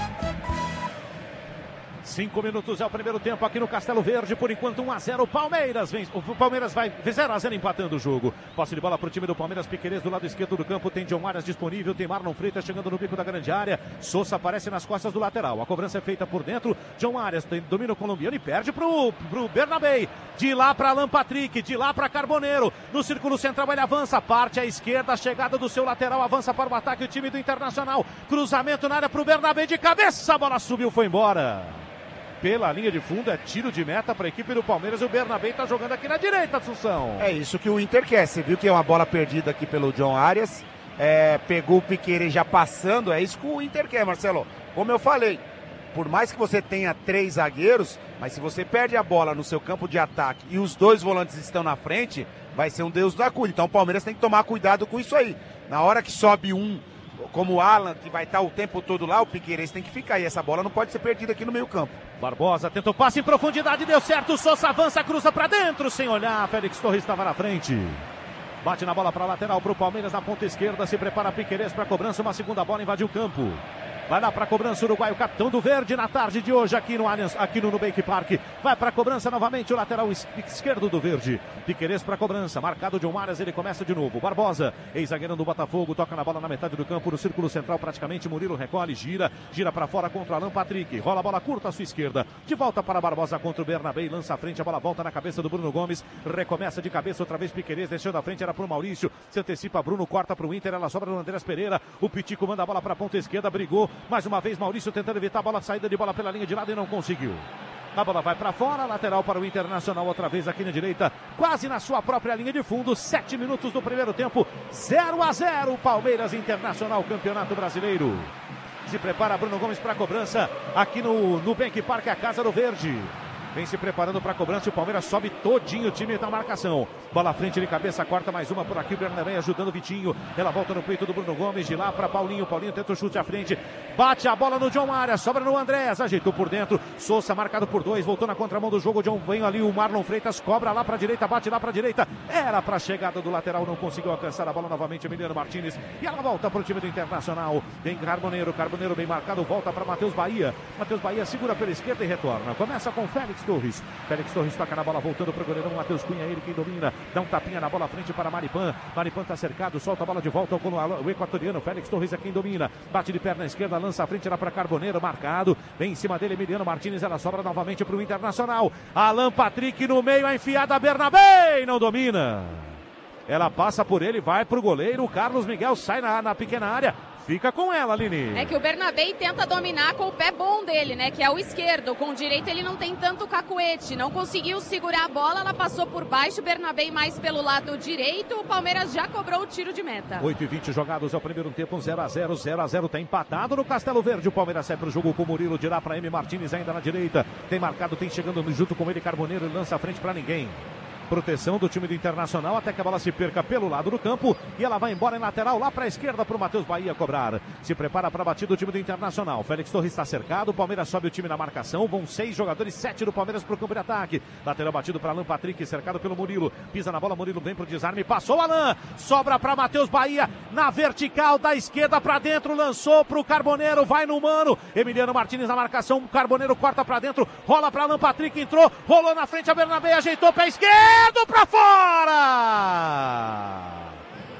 Cinco minutos é o primeiro tempo aqui no Castelo Verde. Por enquanto um a zero. Palmeiras vem. O Palmeiras vai zero a zero empatando o jogo. Posse de bola para o time do Palmeiras. Piquerez do lado esquerdo do campo. Tem John Arias disponível. Tem Marlon Freitas chegando no bico da grande área. Sousa aparece nas costas do lateral. A cobrança é feita por dentro. John Arias tem domínio colombiano e perde para o Bernabé. De lá para Alan Patrick. De lá para Carboneiro. No círculo central ele avança. Parte à esquerda. A chegada do seu lateral. Avança para o ataque o time do Internacional. Cruzamento na área para o Bernabé de cabeça. A bola subiu, foi embora. Pela linha de fundo, é tiro de meta para a equipe do Palmeiras. O Bernabé está jogando aqui na direita, Assunção. É isso que o Inter quer. Você viu que é uma bola perdida aqui pelo John Arias. É, pegou o Piquerez já passando. É isso que o Inter quer, Marcelo. Como eu falei, por mais que você tenha três zagueiros, mas se você perde a bola no seu campo de ataque e os dois volantes estão na frente, vai ser um Deus da cuida. Então o Palmeiras tem que tomar cuidado com isso aí. Na hora que sobe um, como o Alan, que vai estar o tempo todo lá, o Piquerez tem que ficar. E essa bola não pode ser perdida aqui no meio campo. Barbosa tentou passe em profundidade, deu certo. Sousa avança, cruza pra dentro, sem olhar. Félix Torres estava na frente. Bate na bola para lateral pro Palmeiras na ponta esquerda. Se prepara Piquerez para cobrança. Uma segunda bola invadiu o campo. Vai lá para a cobrança o uruguaio, capitão do Verde na tarde de hoje aqui no Allianz, aqui no Nubank Park. Vai para a cobrança novamente o lateral esquerdo do Verde. Piquerez para a cobrança, marcado John Arias, ele começa de novo. Barbosa, ex-zagueirão do Botafogo, toca na bola na metade do campo, no círculo central praticamente. Murilo recolhe, gira, gira para fora contra Alan Patrick. Rola a bola curta à sua esquerda. De volta para Barbosa contra o Bernabé, lança à frente, a bola volta na cabeça do Bruno Gomes. Recomeça de cabeça outra vez Piquerez, deixando à frente, era para o Maurício. Se antecipa Bruno, corta para o Inter, ela sobra no Andrés Pereira. O Pitico manda a bola para a ponta esquerda, brigou mais uma vez Maurício tentando evitar a bola, saída de bola pela linha de lado e não conseguiu. A bola vai para fora, lateral para o Internacional outra vez aqui na direita, quase na sua própria linha de fundo. Sete minutos do primeiro tempo, zero a zero. Palmeiras Internacional, Campeonato Brasileiro. Se prepara Bruno Gomes para a cobrança aqui no Nubank Park, a casa do Verde. Vem se preparando para a cobrança, o Palmeiras sobe todinho o time na marcação. Bola à frente de cabeça, corta mais uma por aqui, o Bernabé ajudando o Vitinho. Ela volta no peito do Bruno Gomes, de lá para Paulinho. Paulinho tenta o chute à frente, bate a bola no John Arias, sobra no Andrés, ajeitou por dentro. Sousa marcado por dois, voltou na contramão do jogo. O John vem ali, o Marlon Freitas cobra lá para a direita, bate lá para a direita. Era para a chegada do lateral, não conseguiu alcançar a bola novamente. Emiliano Martínez e ela volta para o time do Internacional. Vem Carboneiro, Carboneiro bem marcado, volta para Matheus Bahia. Matheus Bahia segura pela esquerda e retorna. Começa com Félix Torres. Félix Torres toca na bola, voltando para o goleirão Matheus Cunha, ele quem domina, dá um tapinha na bola à frente para Maripan. Maripan está cercado, solta a bola de volta com o equatoriano. Félix Torres é quem domina, bate de perna esquerda, lança à frente lá para Carboneiro, marcado, vem em cima dele Emiliano Martínez, ela sobra novamente para o Internacional. Alan Patrick no meio, a enfiada Bernabé, não domina. Ela passa por ele, vai para o goleiro, o Carlos Miguel sai na, na pequena área. Fica com ela, Aline. É que o Bernabé tenta dominar com o pé bom dele, né? Que é o esquerdo. Com o direito ele não tem tanto cacuete. Não conseguiu segurar a bola, ela passou por baixo. O Bernabé mais pelo lado direito. O Palmeiras já cobrou o tiro de meta. oito e vinte jogados ao primeiro tempo, zero a zero, zero a zero. Tá empatado no Castelo Verde. O Palmeiras sai pro jogo com o Murilo, de lá para M. Martínez ainda na direita. Tem marcado, tem chegando junto com ele Carboneiro. Ele lança a frente para ninguém. Proteção do time do Internacional até que a bola se perca pelo lado do campo e ela vai embora em lateral lá para a esquerda para o Matheus Bahia cobrar. Se prepara para a batida do time do Internacional. Félix Torres está cercado, o Palmeiras sobe o time na marcação. Vão seis jogadores, sete do Palmeiras para o campo de ataque. Lateral batido para Alan Patrick, cercado pelo Murilo. Pisa na bola, Murilo vem para o desarme, passou Alan. Sobra para Matheus Bahia na vertical da esquerda para dentro, lançou para o Carboneiro, vai no mano. Emiliano Martínez na marcação, o Carboneiro corta para dentro, rola para Alan Patrick, entrou, rolou na frente a Bernabé, ajeitou pé esquerdo para fora.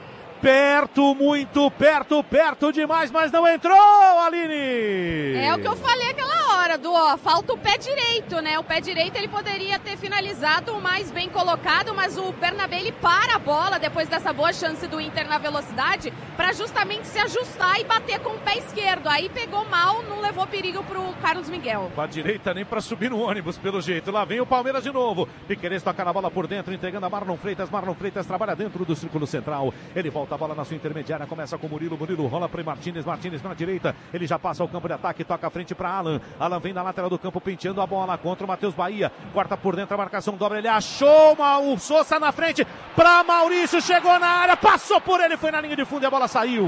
Perto, muito perto, perto demais, mas não entrou, Aline! É o que eu falei aquela hora, do ó, falta o pé direito, né? O pé direito ele poderia ter finalizado mais bem colocado, mas o Bernabé ele para a bola depois dessa boa chance do Inter na velocidade para justamente se ajustar e bater com o pé esquerdo. Aí pegou mal, não levou perigo pro Carlos Miguel. Com a direita nem para subir no ônibus, pelo jeito. Lá vem o Palmeiras de novo. Piquerez toca na bola por dentro, entregando a Marlon Freitas. Marlon Freitas trabalha dentro do círculo central. Ele volta a bola na sua intermediária, começa com o Murilo, Murilo rola para Martínez, Martínez na direita, ele já passa o campo de ataque, toca a frente para Alan, Alan vem na lateral do campo, penteando a bola contra o Matheus Bahia, corta por dentro a marcação dobra, ele achou o Sousa na frente, para Maurício, chegou na área, passou por ele, foi na linha de fundo e a bola saiu.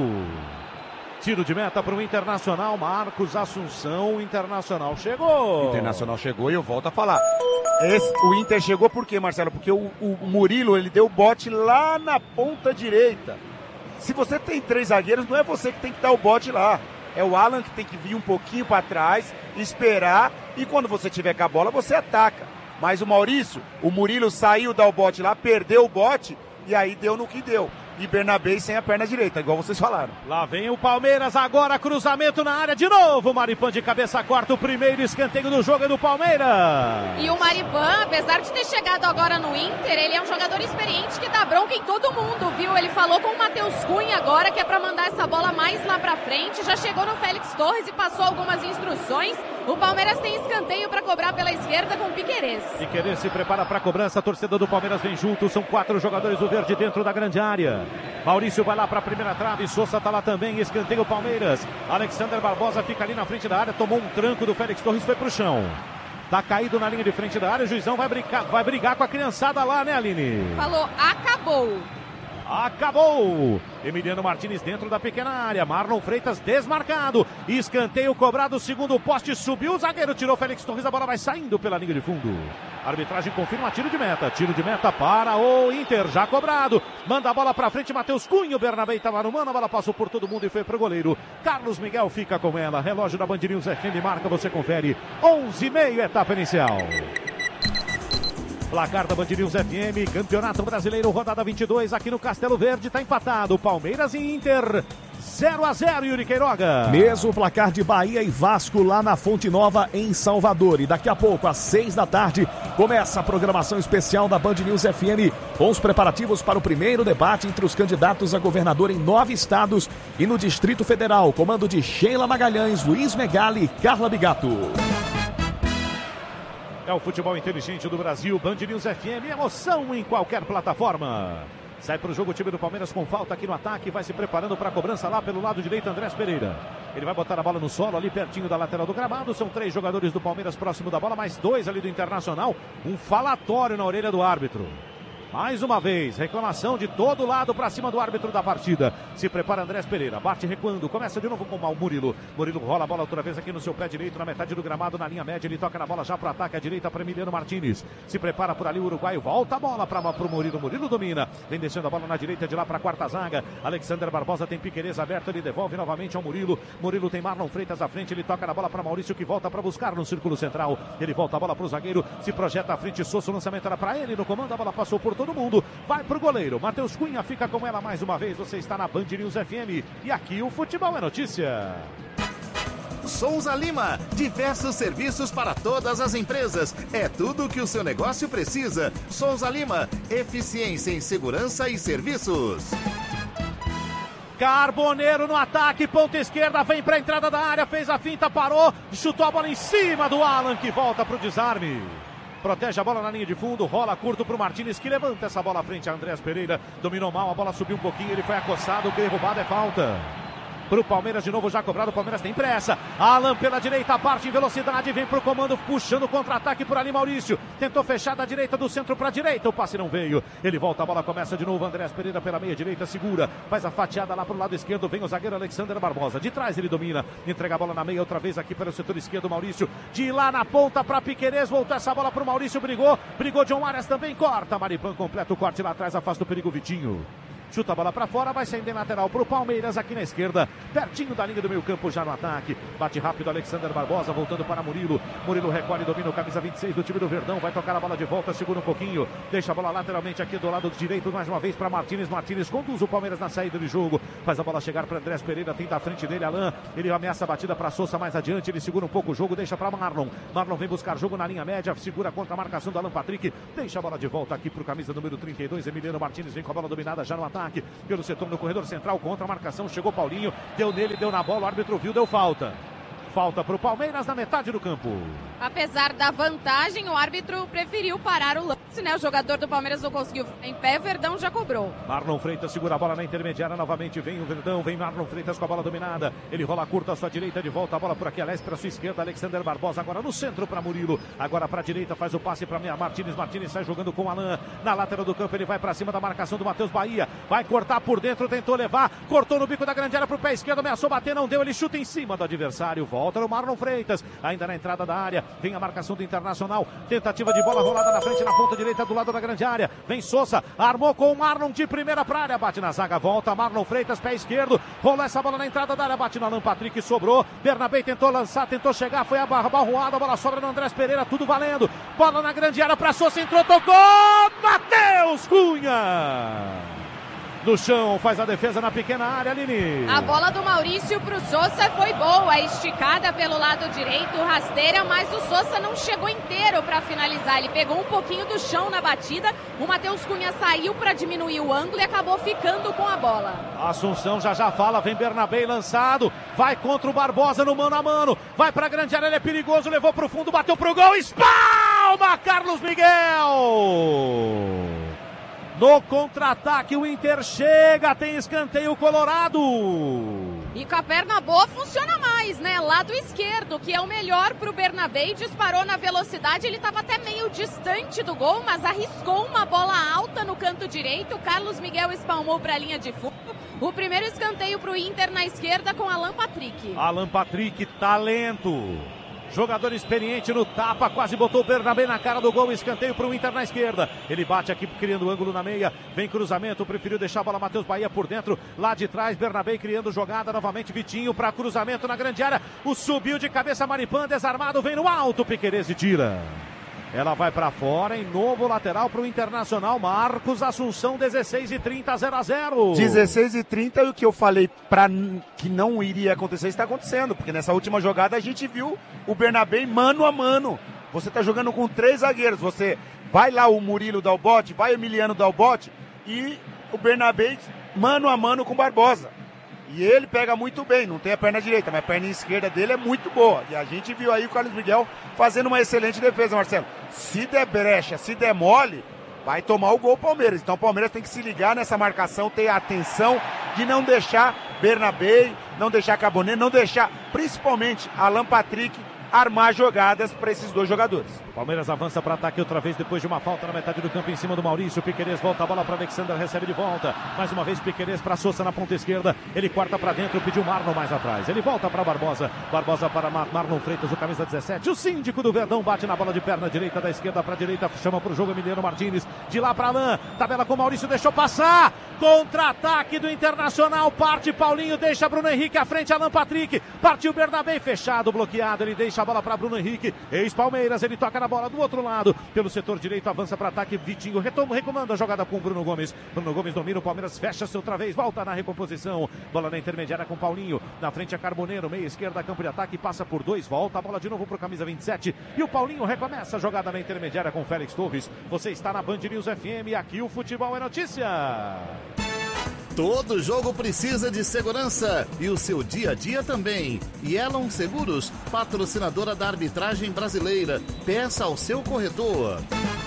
Tiro de meta para o Internacional, Marcos Assunção, o Internacional chegou. Internacional chegou e eu volto a falar. Esse, o Inter chegou por quê, Marcelo? Porque o, o Murilo, ele deu o bote lá na ponta direita. Se você tem três zagueiros, não é você que tem que dar o bote lá. É o Alan que tem que vir um pouquinho para trás, esperar, e quando você tiver com a bola, você ataca. Mas o Maurício, o Murilo saiu, dar o bote lá, perdeu o bote, e aí deu no que deu. E Bernabé sem a perna direita, igual vocês falaram. Lá vem o Palmeiras, agora cruzamento na área de novo. Maripan de cabeça, corta o primeiro escanteio do jogo é do Palmeiras. E o Maripan, apesar de ter chegado agora no Inter, ele é um jogador experiente que dá bronca em todo mundo, viu? Ele falou com o Matheus Cunha agora que é pra mandar essa bola mais lá pra frente. Já chegou no Félix Torres e passou algumas instruções. O Palmeiras tem escanteio pra cobrar pela esquerda com o Piquerez. Piquerez se prepara pra cobrança, a torcida do Palmeiras vem junto. São quatro jogadores do verde dentro da grande área. Maurício vai lá para a primeira trave, Sousa está lá também, escanteio o Palmeiras. Alexander Barbosa fica ali na frente da área, tomou um tranco do Félix Torres, foi pro chão. Tá caído na linha de frente da área, o Juizão vai brigar, vai brigar com a criançada lá, né, Aline? Falou, acabou. Acabou! Emiliano Martínez dentro da pequena área. Marlon Freitas desmarcado. Escanteio cobrado, segundo poste. Subiu o zagueiro, tirou Félix Torres. A bola vai saindo pela linha de fundo. A arbitragem confirma tiro de meta. Tiro de meta para o Inter, já cobrado. Manda a bola pra frente, Matheus Cunha. O Bernabé estava no mano. A bola passou por todo mundo e foi pro goleiro. Carlos Miguel fica com ela. Relógio da Band News F M marca, você confere. onze e meio, etapa inicial. Placar da Band News F M, Campeonato Brasileiro, rodada vinte e dois, aqui no Castelo Verde, está empatado, Palmeiras e Inter, zero a zero, Yuri Queiroga. Mesmo placar de Bahia e Vasco lá na Fonte Nova, em Salvador. E daqui a pouco, às seis da tarde, começa a programação especial da Band News F M, com os preparativos para o primeiro debate entre os candidatos a governador em nove estados e no Distrito Federal, comando de Sheila Magalhães, Luiz Megali e Carla Bigato. É o futebol inteligente do Brasil, Band News F M, emoção em qualquer plataforma. Sai para o jogo o time do Palmeiras com falta aqui no ataque, vai se preparando para a cobrança lá pelo lado direito, Andrés Pereira. Ele vai botar a bola no solo ali pertinho da lateral do gramado, são três jogadores do Palmeiras próximo da bola, mais dois ali do Internacional, um falatório na orelha do árbitro. Mais uma vez, reclamação de todo lado para cima do árbitro da partida. Se prepara Andrés Pereira, bate recuando, começa de novo com o Murilo. Murilo rola a bola outra vez aqui no seu pé direito, na metade do gramado, na linha média. Ele toca na bola já para o ataque à direita para Emiliano Martínez. Se prepara por ali o uruguaio, volta a bola para o Murilo. Murilo domina, vem descendo a bola na direita de lá para a quarta zaga. Alexander Barbosa tem Piquerez aberto, ele devolve novamente ao Murilo. Murilo tem Marlon Freitas à frente, ele toca na bola para Maurício que volta para buscar no círculo central. Ele volta a bola para o zagueiro, se projeta à frente, Sousa, o lançamento era para ele no comando, a bola passou por todo mundo. Vai pro goleiro, Matheus Cunha fica com ela mais uma vez, você está na Band News F M e aqui o futebol é notícia. Souza Lima, diversos serviços para todas as empresas, é tudo o que o seu negócio precisa. Souza Lima, eficiência em segurança e serviços. Carboneiro no ataque, ponta esquerda, vem para a entrada da área, fez a finta, parou, chutou a bola em cima do Alan que volta pro desarme. Protege a bola na linha de fundo, rola curto para o Martínez, que levanta essa bola à frente a Andrés Pereira. Dominou mal, a bola subiu um pouquinho, ele foi acossado, derrubado, é falta. Para o Palmeiras de novo, já cobrado, o Palmeiras tem pressa. Alan pela direita, parte em velocidade, vem para o comando, puxando contra-ataque por ali, Maurício. Tentou fechar da direita, do centro para a direita, o passe não veio. Ele volta, a bola começa de novo, Andrés Pereira pela meia direita, segura, faz a fatiada lá para o lado esquerdo, vem o zagueiro Alexander Barbosa. De trás ele domina, entrega a bola na meia, outra vez aqui pelo setor esquerdo, Maurício. De lá na ponta para Piquerez, voltou essa bola para o Maurício, brigou, brigou John Arias também, corta, Maripan completa o corte lá atrás, afasta o perigo Vitinho. chuta a bola para fora, vai saindo em lateral pro Palmeiras aqui na esquerda, pertinho da linha do meio campo já no ataque. Bate rápido Alexander Barbosa, voltando para Murilo. Murilo recolhe, domina o camisa vinte e seis do time do Verdão, vai tocar a bola de volta, segura um pouquinho, deixa a bola lateralmente aqui do lado direito, mais uma vez para Martínez. Martínez conduz o Palmeiras na saída de jogo, faz a bola chegar para Andrés Pereira, tenta a frente dele, Alain, ele ameaça a batida para Sousa mais adiante, ele segura um pouco o jogo, deixa para Marlon. Marlon vem buscar jogo na linha média, segura contra a marcação do Alan Patrick, deixa a bola de volta aqui pro camisa número trinta e dois, Emiliano Martínez vem com a bola dominada já no ataque, pelo setor no corredor central, contra a marcação, chegou Paulinho, deu nele, deu na bola, o árbitro viu, deu falta. Falta para o Palmeiras na metade do campo. Apesar da vantagem, o árbitro preferiu parar o lance, né? O jogador do Palmeiras não conseguiu em pé, o Verdão já cobrou. Marlon Freitas segura a bola na intermediária, novamente vem o Verdão, vem Marlon Freitas com a bola dominada, ele rola curta à sua direita, de volta a bola por aqui, Alex para sua esquerda, Alexander Barbosa agora no centro para Murilo, agora para a direita, faz o passe para Martínez, Martínez sai jogando com Alain, na lateral do campo ele vai para cima da marcação do Matheus Bahia, vai cortar por dentro, tentou levar, cortou no bico da grande área pro pé esquerdo, ameaçou bater, não deu, ele chuta em cima do adversário, volta no Marlon Freitas, ainda na entrada da área, vem a marcação do Internacional, tentativa de bola rolada na frente, na ponta direita do lado da grande área, vem Sousa, armou com o Marlon de primeira pra área, bate na zaga, volta Marlon Freitas, pé esquerdo, rolou essa bola na entrada da área, bate no Alan Patrick, sobrou, Bernabé tentou lançar, tentou chegar, foi a barra barroada, a bola sobra no Andrés Pereira, tudo valendo, bola na grande área pra Sousa, entrou, tocou, Matheus Cunha! No chão, faz a defesa na pequena área, Aline. A bola do Maurício pro Sousa foi boa, esticada pelo lado direito, rasteira, mas o Sousa não chegou inteiro para finalizar. Ele pegou um pouquinho do chão na batida, o Matheus Cunha saiu para diminuir o ângulo e acabou ficando com a bola. Assunção já já fala, vem Bernabé lançado, vai contra o Barbosa no mano a mano, vai pra grande área, ele é perigoso, levou pro fundo, bateu pro gol, espalma Carlos Miguel! No contra-ataque o Inter chega, tem escanteio colorado. E com a perna boa funciona mais, né? Lado esquerdo, que é o melhor pro Bernabé, disparou na velocidade, ele estava até meio distante do gol, mas arriscou uma bola alta no canto direito, Carlos Miguel espalmou para a linha de fundo. O primeiro escanteio pro Inter na esquerda com Alan Patrick. Alan Patrick, talento. Jogador experiente no tapa, quase botou o Bernabé na cara do gol, escanteio para o Inter na esquerda. Ele bate aqui criando ângulo na meia, vem cruzamento, preferiu deixar a bola Matheus Bahia por dentro, lá de trás, Bernabé criando jogada, novamente Vitinho para cruzamento na grande área, o subiu de cabeça Maripan, desarmado, vem no alto, Piquerez e tira. Ela vai para fora, em novo lateral para o Internacional, Marcos Assunção, dezesseis e trinta, zero a zero. dezesseis e trinta, e o que eu falei para que não iria acontecer está acontecendo, porque nessa última jogada a gente viu o Bernabé mano a mano. Você está jogando com três zagueiros, você vai lá o Murilo dar o bote, vai o Emiliano dar o bote, e o Bernabé mano a mano com o Barbosa. E ele pega muito bem, não tem a perna direita, mas a perna esquerda dele é muito boa. E a gente viu aí o Carlos Miguel fazendo uma excelente defesa, Marcelo. Se der brecha, se der mole, vai tomar o gol o Palmeiras. Então o Palmeiras tem que se ligar nessa marcação, ter a atenção de não deixar Bernabé, não deixar Cabonet, não deixar principalmente Alan Patrick armar jogadas para esses dois jogadores. Palmeiras avança para ataque outra vez depois de uma falta na metade do campo em cima do Maurício. Piquerez volta a bola para Alexander, recebe de volta. Mais uma vez Piquerez para Sousa na ponta esquerda. Ele corta para dentro, pediu Marlon mais atrás. Ele volta para Barbosa. Barbosa para Mar Marlon Freitas, o camisa dezessete. O síndico do Verdão bate na bola de perna direita, da esquerda para a direita, chama para o jogo Emiliano Martínez. De lá para Alain, tabela com Maurício, deixou passar. Contra-ataque do Internacional, parte Paulinho, deixa Bruno Henrique à frente, Alan Patrick. Partiu Bernabé, fechado, bloqueado. Ele deixa a bola para Bruno Henrique, ex-Palmeiras, ele toca na bola do outro lado, pelo setor direito, avança para ataque, Vitinho retoma, recomanda a jogada com Bruno Gomes, Bruno Gomes domina, o Palmeiras fecha-se outra vez, volta na recomposição, bola na intermediária com Paulinho, na frente é Carboneiro, meia esquerda, campo de ataque, passa por dois, volta a bola de novo para o camisa vinte e sete, e o Paulinho recomeça a jogada na intermediária com Félix Torres. Você está na Band News F M, aqui o futebol é notícia. Todo jogo precisa de segurança e o seu dia a dia também. Yellow Seguros, patrocinadora da arbitragem brasileira. Peça ao seu corretor.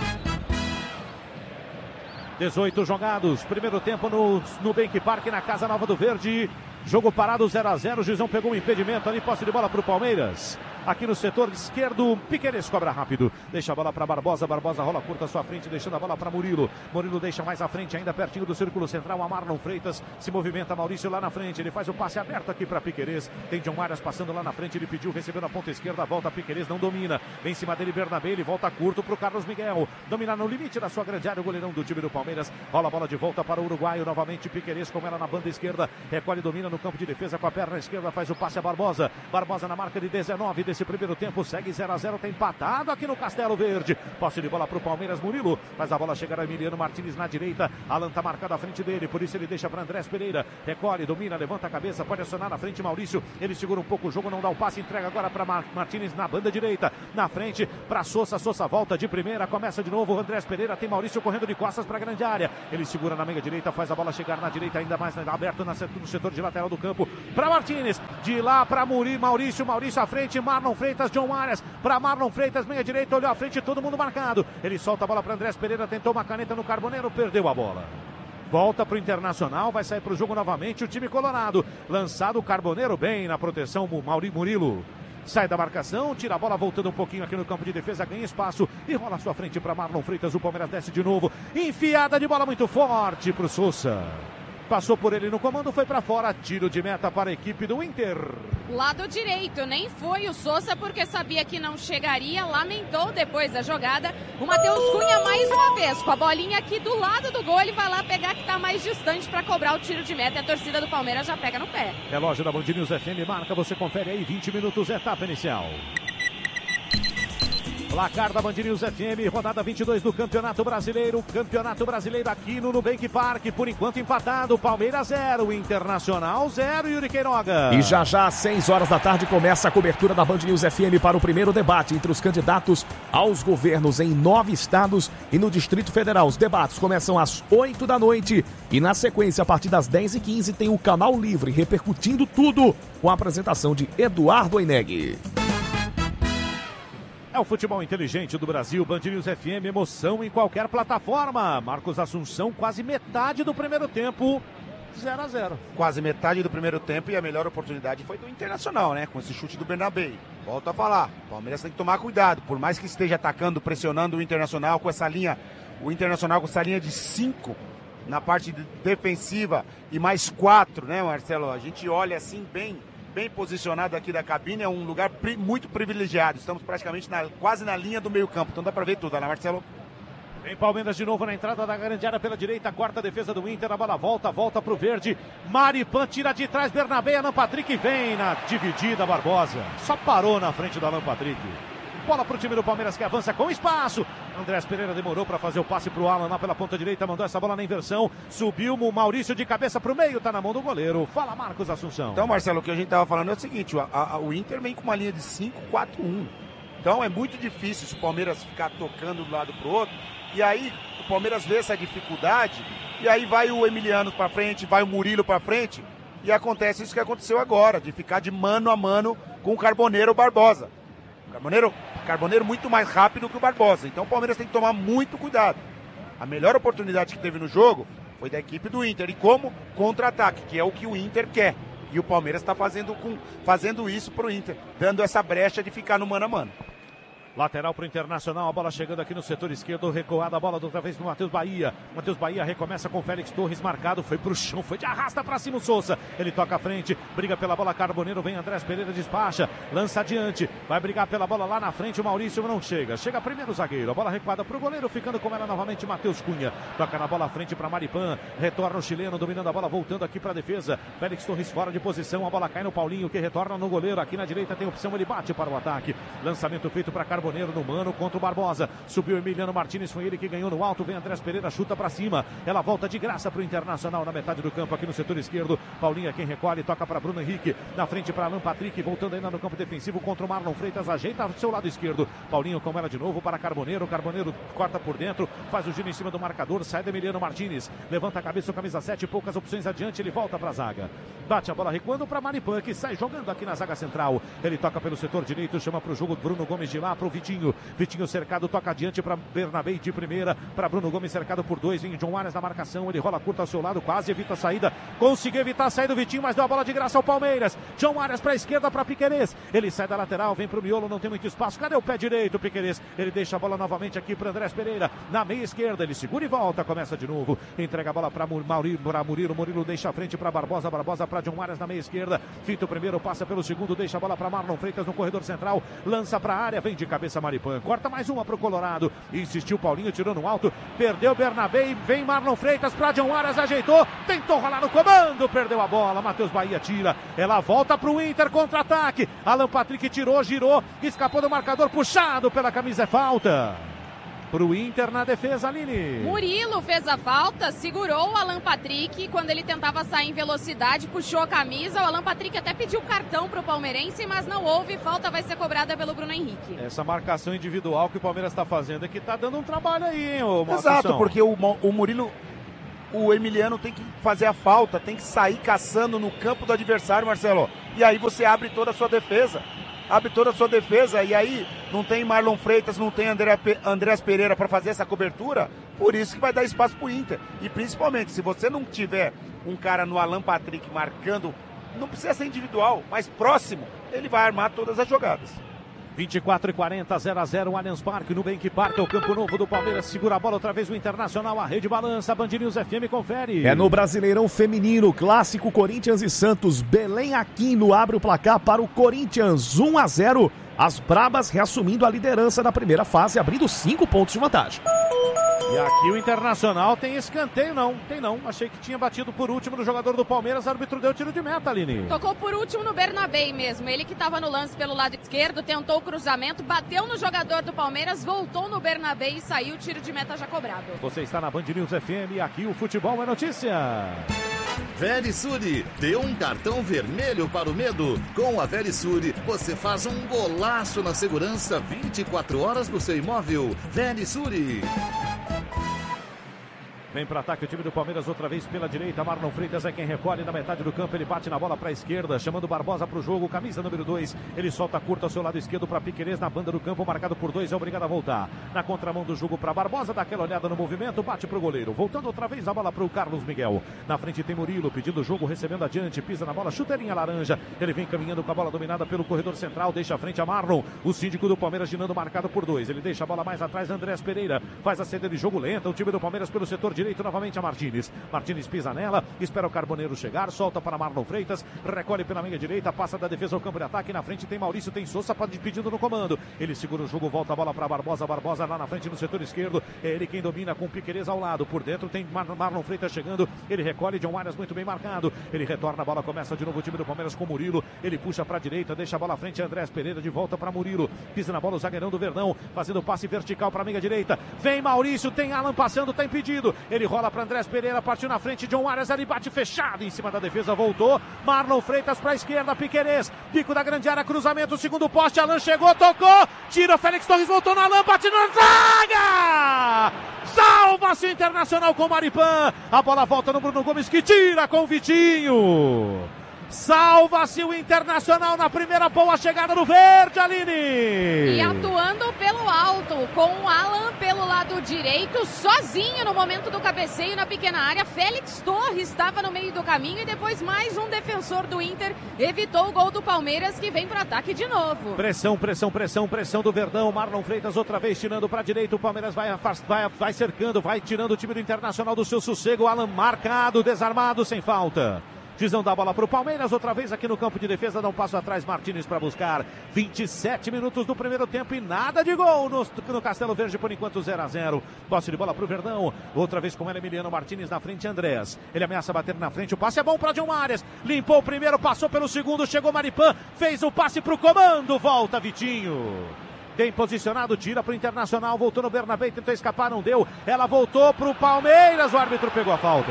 dezoito jogados, primeiro tempo no Nubank Park, na Casa Nova do Verde. Jogo parado zero a zero, o Juizão pegou um impedimento ali, posse de bola para o Palmeiras. aqui no setor esquerdo. Piquerez cobra rápido, deixa a bola para Barbosa, Barbosa rola curta à sua frente, deixando a bola para Murilo. Murilo deixa mais à frente, ainda pertinho do círculo central, a Marlon Freitas, se movimenta Maurício lá na frente, ele faz o passe aberto aqui para Piquerez, tem John Arias passando lá na frente, ele pediu, recebeu na ponta esquerda, volta Piquerez, não domina, vem em cima dele Bernabé, ele volta curto para o Carlos Miguel, domina no limite da sua grande área, o goleirão do time do Palmeiras, rola a bola de volta para o uruguaio, novamente Piquerez com ela na banda esquerda, recolhe, domina no campo de defesa com a perna esquerda, faz o passe a Barbosa, Barbosa na marca de dezenove desse primeiro tempo, segue zero a zero, tem empatado aqui no Castelo Verde, posse de bola para o Palmeiras, Murilo, faz a bola chegar a Emiliano Martins na direita, Alan tá marcado à frente dele, por isso ele deixa para Andrés Pereira, recolhe, domina, levanta a cabeça, pode acionar na frente Maurício, ele segura um pouco o jogo, não dá o passe, entrega agora para Mar Martins na banda direita, na frente para Sousa, Sousa volta de primeira, começa de novo, Andrés Pereira, tem Maurício correndo de costas para a grande área, ele segura na meia direita, faz a bola chegar na direita, ainda mais aberto na, no setor de lateral do campo, para Martins, de lá para Maurício, Maurício à frente, Marlon Freitas, John Arias, para Marlon Freitas, meia direita, olhou à frente, todo mundo marcado, ele solta a bola para Andrés Pereira, tentou uma caneta no Carboneiro, perdeu a bola. Volta para o Internacional, vai sair para o jogo novamente o time colorado. Lançado o Carboneiro bem na proteção, Mauri Murilo. Sai da marcação, tira a bola voltando um pouquinho aqui no campo de defesa, ganha espaço e rola à sua frente para Marlon Freitas. O Palmeiras desce de novo. Enfiada de bola muito forte para o Sousa. Passou por ele no comando, foi para fora. Tiro de meta para a equipe do Inter. Lado direito, nem foi o Sousa porque sabia que não chegaria. Lamentou depois da jogada. O Matheus Cunha mais uma vez com a bolinha aqui do lado do gol. Ele vai lá pegar que está mais distante para cobrar o tiro de meta. E a torcida do Palmeiras já pega no pé. Relógio da Band News F M marca, você confere aí, vinte minutos, etapa inicial. Placar da Band News F M, rodada vinte e dois do Campeonato Brasileiro. Campeonato Brasileiro aqui no Nubank Park, por enquanto empatado. Palmeiras zero, Internacional zero, Yuri Queiroga. E já já às seis horas da tarde começa a cobertura da Band News F M para o primeiro debate entre os candidatos aos governos em nove estados e no Distrito Federal. Os debates começam às oito da noite e na sequência, a partir das dez e quinze, tem o Canal Livre repercutindo tudo com a apresentação de Eduardo Oineg. É o futebol inteligente do Brasil, Band News F M, emoção em qualquer plataforma. Marcos Assunção, quase metade do primeiro tempo, zero a zero. Quase metade do primeiro tempo e a melhor oportunidade foi do Internacional, né? Com esse chute do Bernabé. Volto a falar, o Palmeiras tem que tomar cuidado, por mais que esteja atacando, pressionando o Internacional com essa linha, o Internacional com essa linha de cinco na parte defensiva e mais quatro, né, Marcelo? A gente olha assim bem... bem posicionado aqui da cabine, é um lugar pri muito privilegiado, estamos praticamente na, quase na linha do meio campo, então dá pra ver tudo, né, Marcelo? Vem Palmeiras de novo na entrada da grande área pela direita, quarta defesa do Inter, a bola volta, volta pro verde, Maripan tira de trás, Bernabé, Alan Patrick vem na dividida, Barbosa, só parou na frente do Alan Patrick. Bola pro time do Palmeiras que avança com espaço. Andrés Pereira demorou para fazer o passe pro Alan lá pela ponta direita, mandou essa bola na inversão, subiu o Maurício de cabeça pro meio, tá na mão do goleiro. Fala, Marcos Assunção. Então, Marcelo, o que a gente tava falando é o seguinte, a, a, o Inter vem com uma linha de cinco quatro um. Então é muito difícil se o Palmeiras ficar tocando de um lado pro outro. E aí o Palmeiras vê essa dificuldade e aí vai o Emiliano para frente, vai o Murilo para frente e acontece isso que aconteceu agora, de ficar de mano a mano com o Carboneiro Barbosa. Carboneiro, Carboneiro muito mais rápido que o Barbosa. Então o Palmeiras tem que tomar muito cuidado. A melhor oportunidade que teve no jogo foi da equipe do Inter. E como contra-ataque, que é o que o Inter quer. E o Palmeiras está fazendo, com, fazendo isso para o Inter, dando essa brecha de ficar no mano a mano. Lateral para o Internacional, a bola chegando aqui no setor esquerdo, recuada a bola outra vez para o Matheus Bahia. Matheus Bahia recomeça com o Félix Torres marcado, foi para o chão, foi de arrasta para cima o Sousa. Ele toca à frente, briga pela bola Carboneiro, vem Andrés Pereira, despacha, lança adiante, vai brigar pela bola lá na frente, o Maurício não chega. Chega primeiro o zagueiro, a bola recuada para o goleiro, ficando com ela novamente Matheus Cunha. Toca na bola à frente para Maripan, retorna o chileno, dominando a bola, voltando aqui para a defesa. Félix Torres fora de posição, a bola cai no Paulinho, que retorna no goleiro. Aqui na direita tem opção, ele bate para o ataque. Lançamento feito para Carboneiro no mano, contra o Barbosa, subiu Emiliano Martins, foi ele que ganhou no alto, vem Andrés Pereira, chuta pra cima, ela volta de graça pro Internacional na metade do campo, aqui no setor esquerdo, Paulinho é quem recolhe, toca para Bruno Henrique, na frente para Alan Patrick, voltando ainda no campo defensivo contra o Marlon Freitas, ajeita ao seu lado esquerdo, Paulinho com ela de novo para Carboneiro, Carboneiro corta por dentro, faz o giro em cima do marcador, sai do Emiliano Martins, levanta a cabeça, o camisa sete, poucas opções adiante, ele volta pra zaga, bate a bola recuando para Maripan, que sai jogando aqui na zaga central, ele toca pelo setor direito, chama pro jogo Bruno Gomes de lá, pro o Vitinho. Vitinho cercado, toca adiante para Bernabé de primeira, para Bruno Gomes cercado por dois, vem John Arias na marcação, ele rola curta ao seu lado, quase evita a saída, conseguiu evitar a saída do Vitinho, mas deu a bola de graça ao Palmeiras. John Arias para a esquerda, para Piquerez, ele sai da lateral, vem para o miolo, não tem muito espaço, cadê o pé direito, Piquerez? Ele deixa a bola novamente aqui para Andrés Pereira, na meia esquerda, ele segura e volta, começa de novo, entrega a bola para Murilo, Murilo, Murilo deixa a frente para Barbosa, Barbosa para John Arias na meia esquerda, fita o primeiro, passa pelo segundo, deixa a bola para Marlon Freitas no corredor central, lança para a área, vem de cabeça Maripan, corta mais uma para o Colorado, insistiu Paulinho, tirou no alto, perdeu Bernabé, vem Marlon Freitas para John Arias, ajeitou, tentou rolar no comando, perdeu a bola, Matheus Bahia tira, ela volta para o Inter, contra-ataque, Alan Patrick tirou, girou, escapou do marcador, puxado pela camisa, é falta. Pro Inter na defesa, Aline. Murilo fez a falta, segurou o Alan Patrick quando ele tentava sair em velocidade, puxou a camisa. O Alan Patrick até pediu cartão pro palmeirense, mas não houve. Falta vai ser cobrada pelo Bruno Henrique. Essa marcação individual que o Palmeiras está fazendo é que tá dando um trabalho aí, hein, ô Exato, Marcação. Porque o, o Murilo, o Emiliano tem que fazer a falta, tem que sair caçando no campo do adversário, Marcelo. E aí você abre toda a sua defesa. Abre toda a sua defesa e aí não tem Marlon Freitas, não tem André, Andrés Pereira para fazer essa cobertura, por isso que vai dar espaço pro Inter. E principalmente, se você não tiver um cara no Alan Patrick marcando, não precisa ser individual, mas próximo, ele vai armar todas as jogadas. vinte e quatro e quarenta, zero a zero, Allianz Parque, Nubank Parque, é o campo novo do Palmeiras, segura a bola outra vez o Internacional, a rede balança, Band News F M confere. É no Brasileirão Feminino, clássico Corinthians e Santos, Belém Aquino abre o placar para o Corinthians, um a zero, as Brabas reassumindo a liderança da primeira fase, abrindo cinco pontos de vantagem. E aqui o Internacional tem escanteio, não, tem não. Achei que tinha batido por último no jogador do Palmeiras, o árbitro deu tiro de meta, Aline. Tocou por último no Bernabé mesmo, ele que estava no lance pelo lado esquerdo, tentou o cruzamento, bateu no jogador do Palmeiras, voltou no Bernabé e saiu, tiro de meta já cobrado. Você está na Band News F M e aqui o futebol é notícia. Verisure, deu um cartão vermelho para o medo. Com a Verisure, você faz um golaço na segurança vinte e quatro horas do seu imóvel. Verisure. Vem para ataque o time do Palmeiras outra vez pela direita. Marlon Freitas é quem recolhe na metade do campo. Ele bate na bola para a esquerda, chamando Barbosa para o jogo. Camisa número dois. Ele solta curta ao seu lado esquerdo para Piquerez na banda do campo. Marcado por dois. É obrigado a voltar. Na contramão do jogo para Barbosa. Dá aquela olhada no movimento. Bate para o goleiro. Voltando outra vez a bola para o Carlos Miguel. Na frente tem Murilo pedindo o jogo, recebendo adiante. Pisa na bola. Chuteirinha laranja. Ele vem caminhando com a bola dominada pelo corredor central. Deixa a frente a Marlon. O síndico do Palmeiras girando marcado por dois. Ele deixa a bola mais atrás. Andrés Pereira faz a saída de jogo lenta. O time do Palmeiras pelo setor direito. Novamente a Martins. Martins pisa nela, espera o Carboneiro chegar, solta para Marlon Freitas, recolhe pela meia direita, passa da defesa ao campo de ataque, na frente tem Maurício, tem Sousa pedindo no comando, ele segura o jogo, volta a bola para Barbosa, Barbosa lá na frente no setor esquerdo, é ele quem domina com o Piquerez ao lado, por dentro tem Mar Marlon Freitas chegando, ele recolhe, John Arias muito bem marcado, ele retorna a bola, começa de novo o time do Palmeiras com Murilo, ele puxa para a direita, deixa a bola à frente, Andrés Pereira de volta para Murilo, pisa na bola o zagueirão do Verdão, fazendo passe vertical para a meia direita, vem Maurício, tem Alan passando, tá impedido, ele rola para Andrés Pereira, partiu na frente, John Arias ali bate fechado em cima da defesa, voltou, Marlon Freitas para a esquerda, Piquerez, bico da grande área, cruzamento, segundo poste, Alan chegou, tocou, tira, Félix Torres voltou na Alan, bate na zaga! Salva-se o Internacional com o Maripan, a bola volta no Bruno Gomes que tira com o Vitinho. Salva-se o Internacional na primeira boa chegada do verde, Aline! E atuando pelo alto, com o Alan pelo lado direito, sozinho no momento do cabeceio na pequena área. Félix Torres estava no meio do caminho e depois mais um defensor do Inter evitou o gol do Palmeiras, que vem para o ataque de novo. Pressão, pressão, pressão, pressão do Verdão. Marlon Freitas outra vez tirando para a direita. O Palmeiras vai, vai, vai cercando, vai tirando o time do Internacional do seu sossego. Alan marcado, desarmado, sem falta. Visão da bola para o Palmeiras, outra vez aqui no campo de defesa, dá um passo atrás, Martins para buscar. vinte e sete minutos do primeiro tempo e nada de gol no, no Castelo Verde, por enquanto zero a zero. Posse de bola para o Verdão, outra vez com ele, Emiliano Martins na frente, Andrés. Ele ameaça bater na frente, o passe é bom para John Arias, limpou o primeiro, passou pelo segundo, chegou Maripan, fez o passe para o comando, volta Vitinho. Bem posicionado, tira para o Internacional, voltou no Bernabé, tentou escapar, não deu. Ela voltou para o Palmeiras, o árbitro pegou a falta.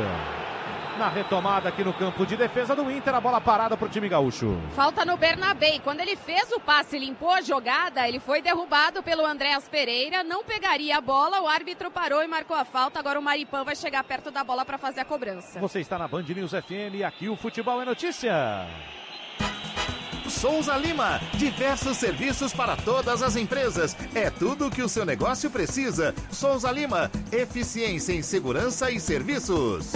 Na retomada aqui no campo de defesa do Inter, a bola parada para o time gaúcho. Falta no Bernabé. Quando ele fez o passe e limpou a jogada, ele foi derrubado pelo Andrés Pereira, não pegaria a bola, o árbitro parou e marcou a falta. Agora o Maripan vai chegar perto da bola para fazer a cobrança. Você está na Band News F M e aqui o futebol é notícia. Souza Lima, diversos serviços para todas as empresas. É tudo o que o seu negócio precisa. Souza Lima, eficiência em segurança e serviços.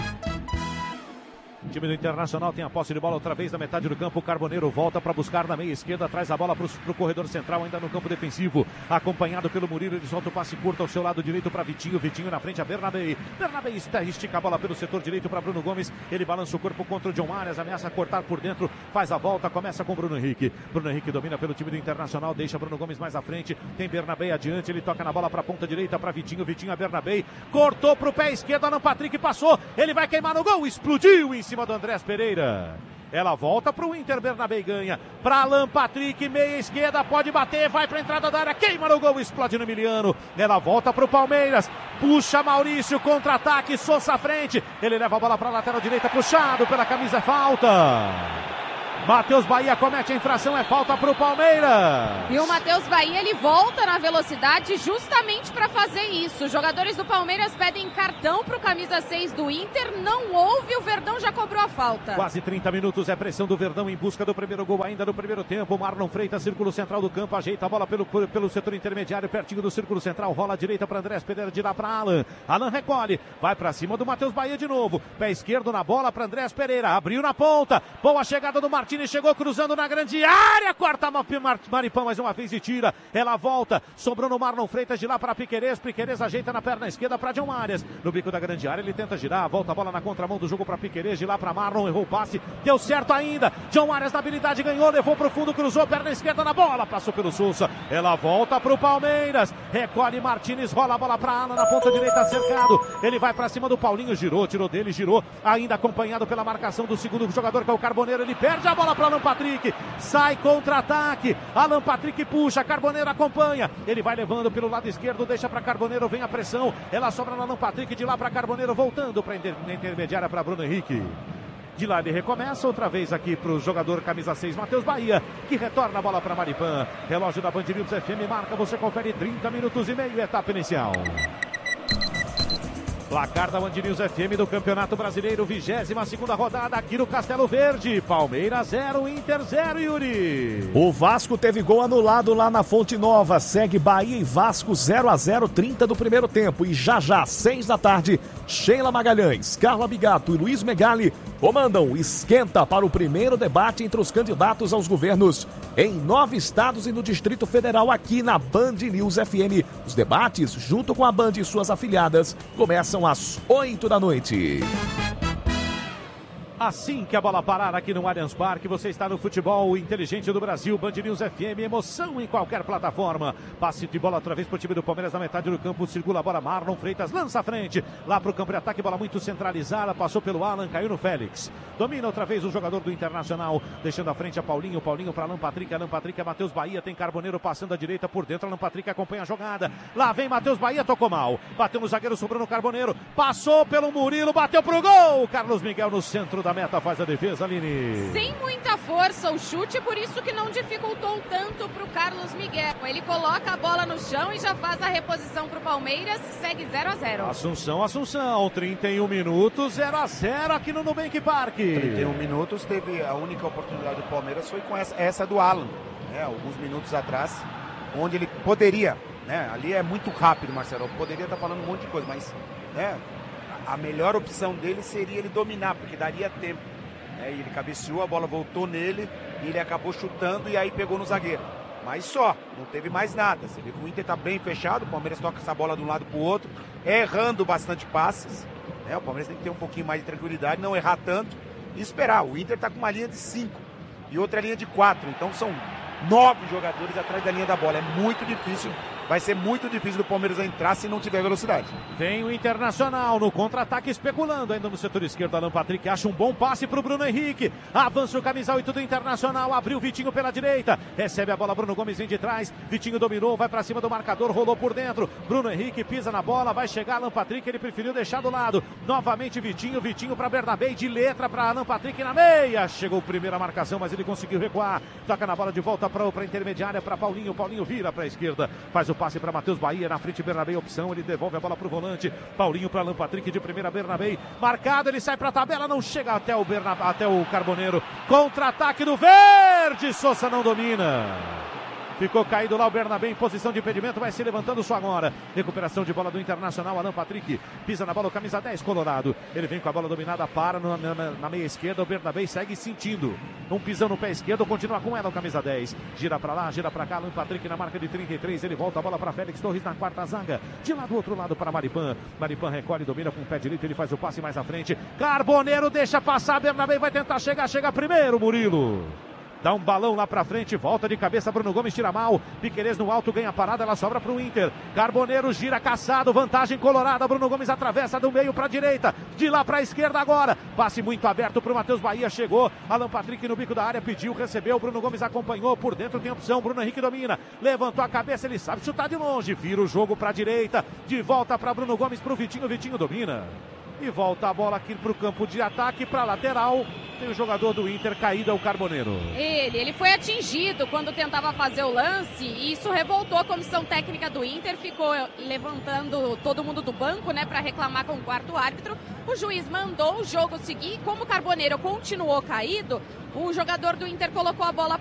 O time do Internacional tem a posse de bola outra vez na metade do campo. O Carboneiro volta para buscar na meia esquerda, traz a bola para o corredor central, ainda no campo defensivo, acompanhado pelo Murilo. Ele solta o passe curto ao seu lado direito para Vitinho. Vitinho na frente a Bernabé. Bernabé estica a bola pelo setor direito para Bruno Gomes. Ele balança o corpo contra o John Arias, ameaça cortar por dentro, faz a volta, começa com Bruno Henrique. Bruno Henrique domina pelo time do Internacional, deixa Bruno Gomes mais à frente. Tem Bernabé adiante, ele toca na bola para a ponta direita para Vitinho. Vitinho a Bernabé, cortou para o pé esquerdo. Alan Patrick passou, ele vai queimar no gol, explodiu em cima do Andrés Pereira. Ela volta para o Inter, Bernabé ganha para Alan Patrick, meia esquerda, pode bater, vai para a entrada da área, queima no gol, explode no Emiliano. Ela volta para o Palmeiras, puxa Maurício, contra-ataque, Sousa à frente, ele leva a bola para a lateral direita, puxado pela camisa, é falta. Matheus Bahia comete a infração, é falta para o Palmeiras. E o Matheus Bahia, ele volta na velocidade justamente para fazer isso. Os jogadores do Palmeiras pedem cartão para o camisa seis do Inter, não houve, o Verdão já cobrou a falta. Quase trinta minutos, é pressão do Verdão em busca do primeiro gol ainda no primeiro tempo. Marlon Freitas, círculo central do campo, ajeita a bola pelo, pelo setor intermediário, pertinho do círculo central, rola a direita para Andrés Pereira, de lá para Alan. Alan recolhe, vai para cima do Matheus Bahia de novo, pé esquerdo na bola para Andrés Pereira, abriu na ponta, boa chegada do Martins. Chegou cruzando na grande área, corta Maripã mais uma vez e tira, ela volta, sobrou no Marlon Freitas, de lá para Piquerez, Piquerez ajeita na perna esquerda para John Arias, no bico da grande área, ele tenta girar, volta a bola na contramão do jogo para Piquerez, de lá para Marlon, errou o passe, deu certo ainda, John Arias na habilidade ganhou, levou pro fundo, cruzou, perna esquerda na bola, passou pelo Sousa, ela volta pro Palmeiras, recolhe Martins, rola a bola para Alan na ponta direita, cercado, ele vai para cima do Paulinho, girou, tirou dele, girou, ainda acompanhado pela marcação do segundo jogador que é o Carboneiro, ele perde a bola para Alan Patrick, sai contra-ataque, Alan Patrick puxa, Carboneiro acompanha, ele vai levando pelo lado esquerdo, deixa para Carboneiro, vem a pressão, ela sobra no Alan Patrick, de lá para Carboneiro, voltando para a intermediária para Bruno Henrique. De lá ele recomeça outra vez aqui para o jogador camisa seis, Matheus Bahia, que retorna a bola para Maripã. Relógio da Band News F M marca, você confere trinta minutos e meio, etapa inicial. Placar da Band News F M do Campeonato Brasileiro, vigésima segunda rodada aqui no Castelo Verde. Palmeiras zero, Inter zero, Yuri. O Vasco teve gol anulado lá na Fonte Nova. Segue Bahia e Vasco zero a zero, trinta do primeiro tempo. E já já, seis da tarde, Sheila Magalhães, Carla Bigato e Luiz Megali comandam Esquenta para o primeiro debate entre os candidatos aos governos em nove estados e no Distrito Federal aqui na Band News F M. Os debates, junto com a Band e suas afiliadas, começam às oito da noite. Assim que a bola parar aqui no Allianz Parque, você está no futebol inteligente do Brasil, Band News F M, emoção em qualquer plataforma. Passe de bola outra vez para o time do Palmeiras na metade do campo, circula a bola, Marlon Freitas lança a frente, lá para o campo de ataque, bola muito centralizada, passou pelo Alan, caiu no Félix. Domina outra vez o jogador do Internacional, deixando a frente a Paulinho, Paulinho para Alan Patrick, Alan Patrick é Matheus Bahia, tem Carboneiro passando à direita por dentro, Alan Patrick acompanha a jogada, lá vem Matheus Bahia, tocou mal, bateu no zagueiro, sobrou no Carboneiro, passou pelo Murilo, bateu pro gol, Carlos Miguel no centro da meta, faz a defesa. Aline. Sem muita força o chute, por isso que não dificultou tanto para o Carlos Miguel. Ele coloca a bola no chão e já faz a reposição para o Palmeiras, segue zero a zero. Assunção, Assunção, trinta e um minutos, zero a zero aqui no Nubank Park. trinta e um minutos, teve a única oportunidade do Palmeiras foi com essa, essa do Alan, né, alguns minutos atrás, onde ele poderia, né, ali é muito rápido, Marcelo, poderia estar falando um monte de coisa, mas né, a melhor opção dele seria ele dominar, porque daria tempo. É, ele cabeceou, a bola voltou nele e ele acabou chutando e aí pegou no zagueiro. Mas só, não teve mais nada. Você vê que o Inter está bem fechado, o Palmeiras toca essa bola de um lado para o outro, errando bastante passes. É, o Palmeiras tem que ter um pouquinho mais de tranquilidade, não errar tanto e esperar. O Inter está com uma linha de cinco e outra linha de quatro, então são nove jogadores atrás da linha da bola. É muito difícil, vai ser muito difícil do Palmeiras entrar se não tiver velocidade. Vem o Internacional no contra-ataque especulando ainda no setor esquerdo. Alan Patrick acha um bom passe para o Bruno Henrique. Avança o camisa oito do Internacional, abriu Vitinho pela direita, recebe a bola, Bruno Gomes vem de trás, Vitinho dominou, vai para cima do marcador, rolou por dentro, Bruno Henrique pisa na bola, vai chegar Alan Patrick, ele preferiu deixar do lado, novamente Vitinho, Vitinho para Bernabé, de letra para Alan Patrick na meia, chegou a primeira marcação, mas ele conseguiu recuar, toca na bola de volta para a intermediária, para Paulinho, Paulinho vira para a esquerda, faz o o passe para Matheus Bahia, na frente Bernabé, opção, ele devolve a bola para o volante, Paulinho para Alan Patrick, de primeira Bernabé, marcado, ele sai para a tabela, não chega até o, Bernab... até o Carboneiro, contra-ataque do Verde, Sousa não domina. Ficou caído lá o Bernabé em posição de impedimento, vai se levantando só agora. Recuperação de bola do Internacional, Alan Patrick pisa na bola, o camisa dez, Colorado. Ele vem com a bola dominada, para no, na, na meia esquerda, o Bernabé segue sentindo. Um pisão no pé esquerdo, continua com ela o camisa dez. Gira pra lá, gira pra cá, Alan Patrick na marca de trinta e três, ele volta a bola para Félix Torres na quarta zaga. De lá do outro lado para Maripan. Maripan recolhe, domina com o pé direito, ele faz o passe mais à frente. Carboneiro deixa passar, Bernabé vai tentar chegar, chega primeiro, Murilo. Dá um balão lá pra frente, volta de cabeça, Bruno Gomes tira mal, Piquerez no alto, ganha a parada, ela sobra pro Inter. Carboneiro gira caçado, vantagem colorada, Bruno Gomes atravessa do meio pra direita, de lá pra esquerda agora, passe muito aberto pro Matheus Bahia, chegou, Alan Patrick no bico da área, pediu, recebeu, Bruno Gomes acompanhou, por dentro tem opção, Bruno Henrique domina, levantou a cabeça, ele sabe chutar de longe, vira o jogo pra direita, de volta pra Bruno Gomes, pro Vitinho, Vitinho domina. E volta a bola aqui para o campo de ataque, para a lateral. Tem o jogador do Inter caído, é o Carboneiro. Ele, ele foi atingido quando tentava fazer o lance e isso revoltou a comissão técnica do Inter. Ficou levantando todo mundo do banco, né, para reclamar com o quarto árbitro. O juiz mandou o jogo seguir. Como o Carboneiro continuou caído, o jogador do Inter colocou a bola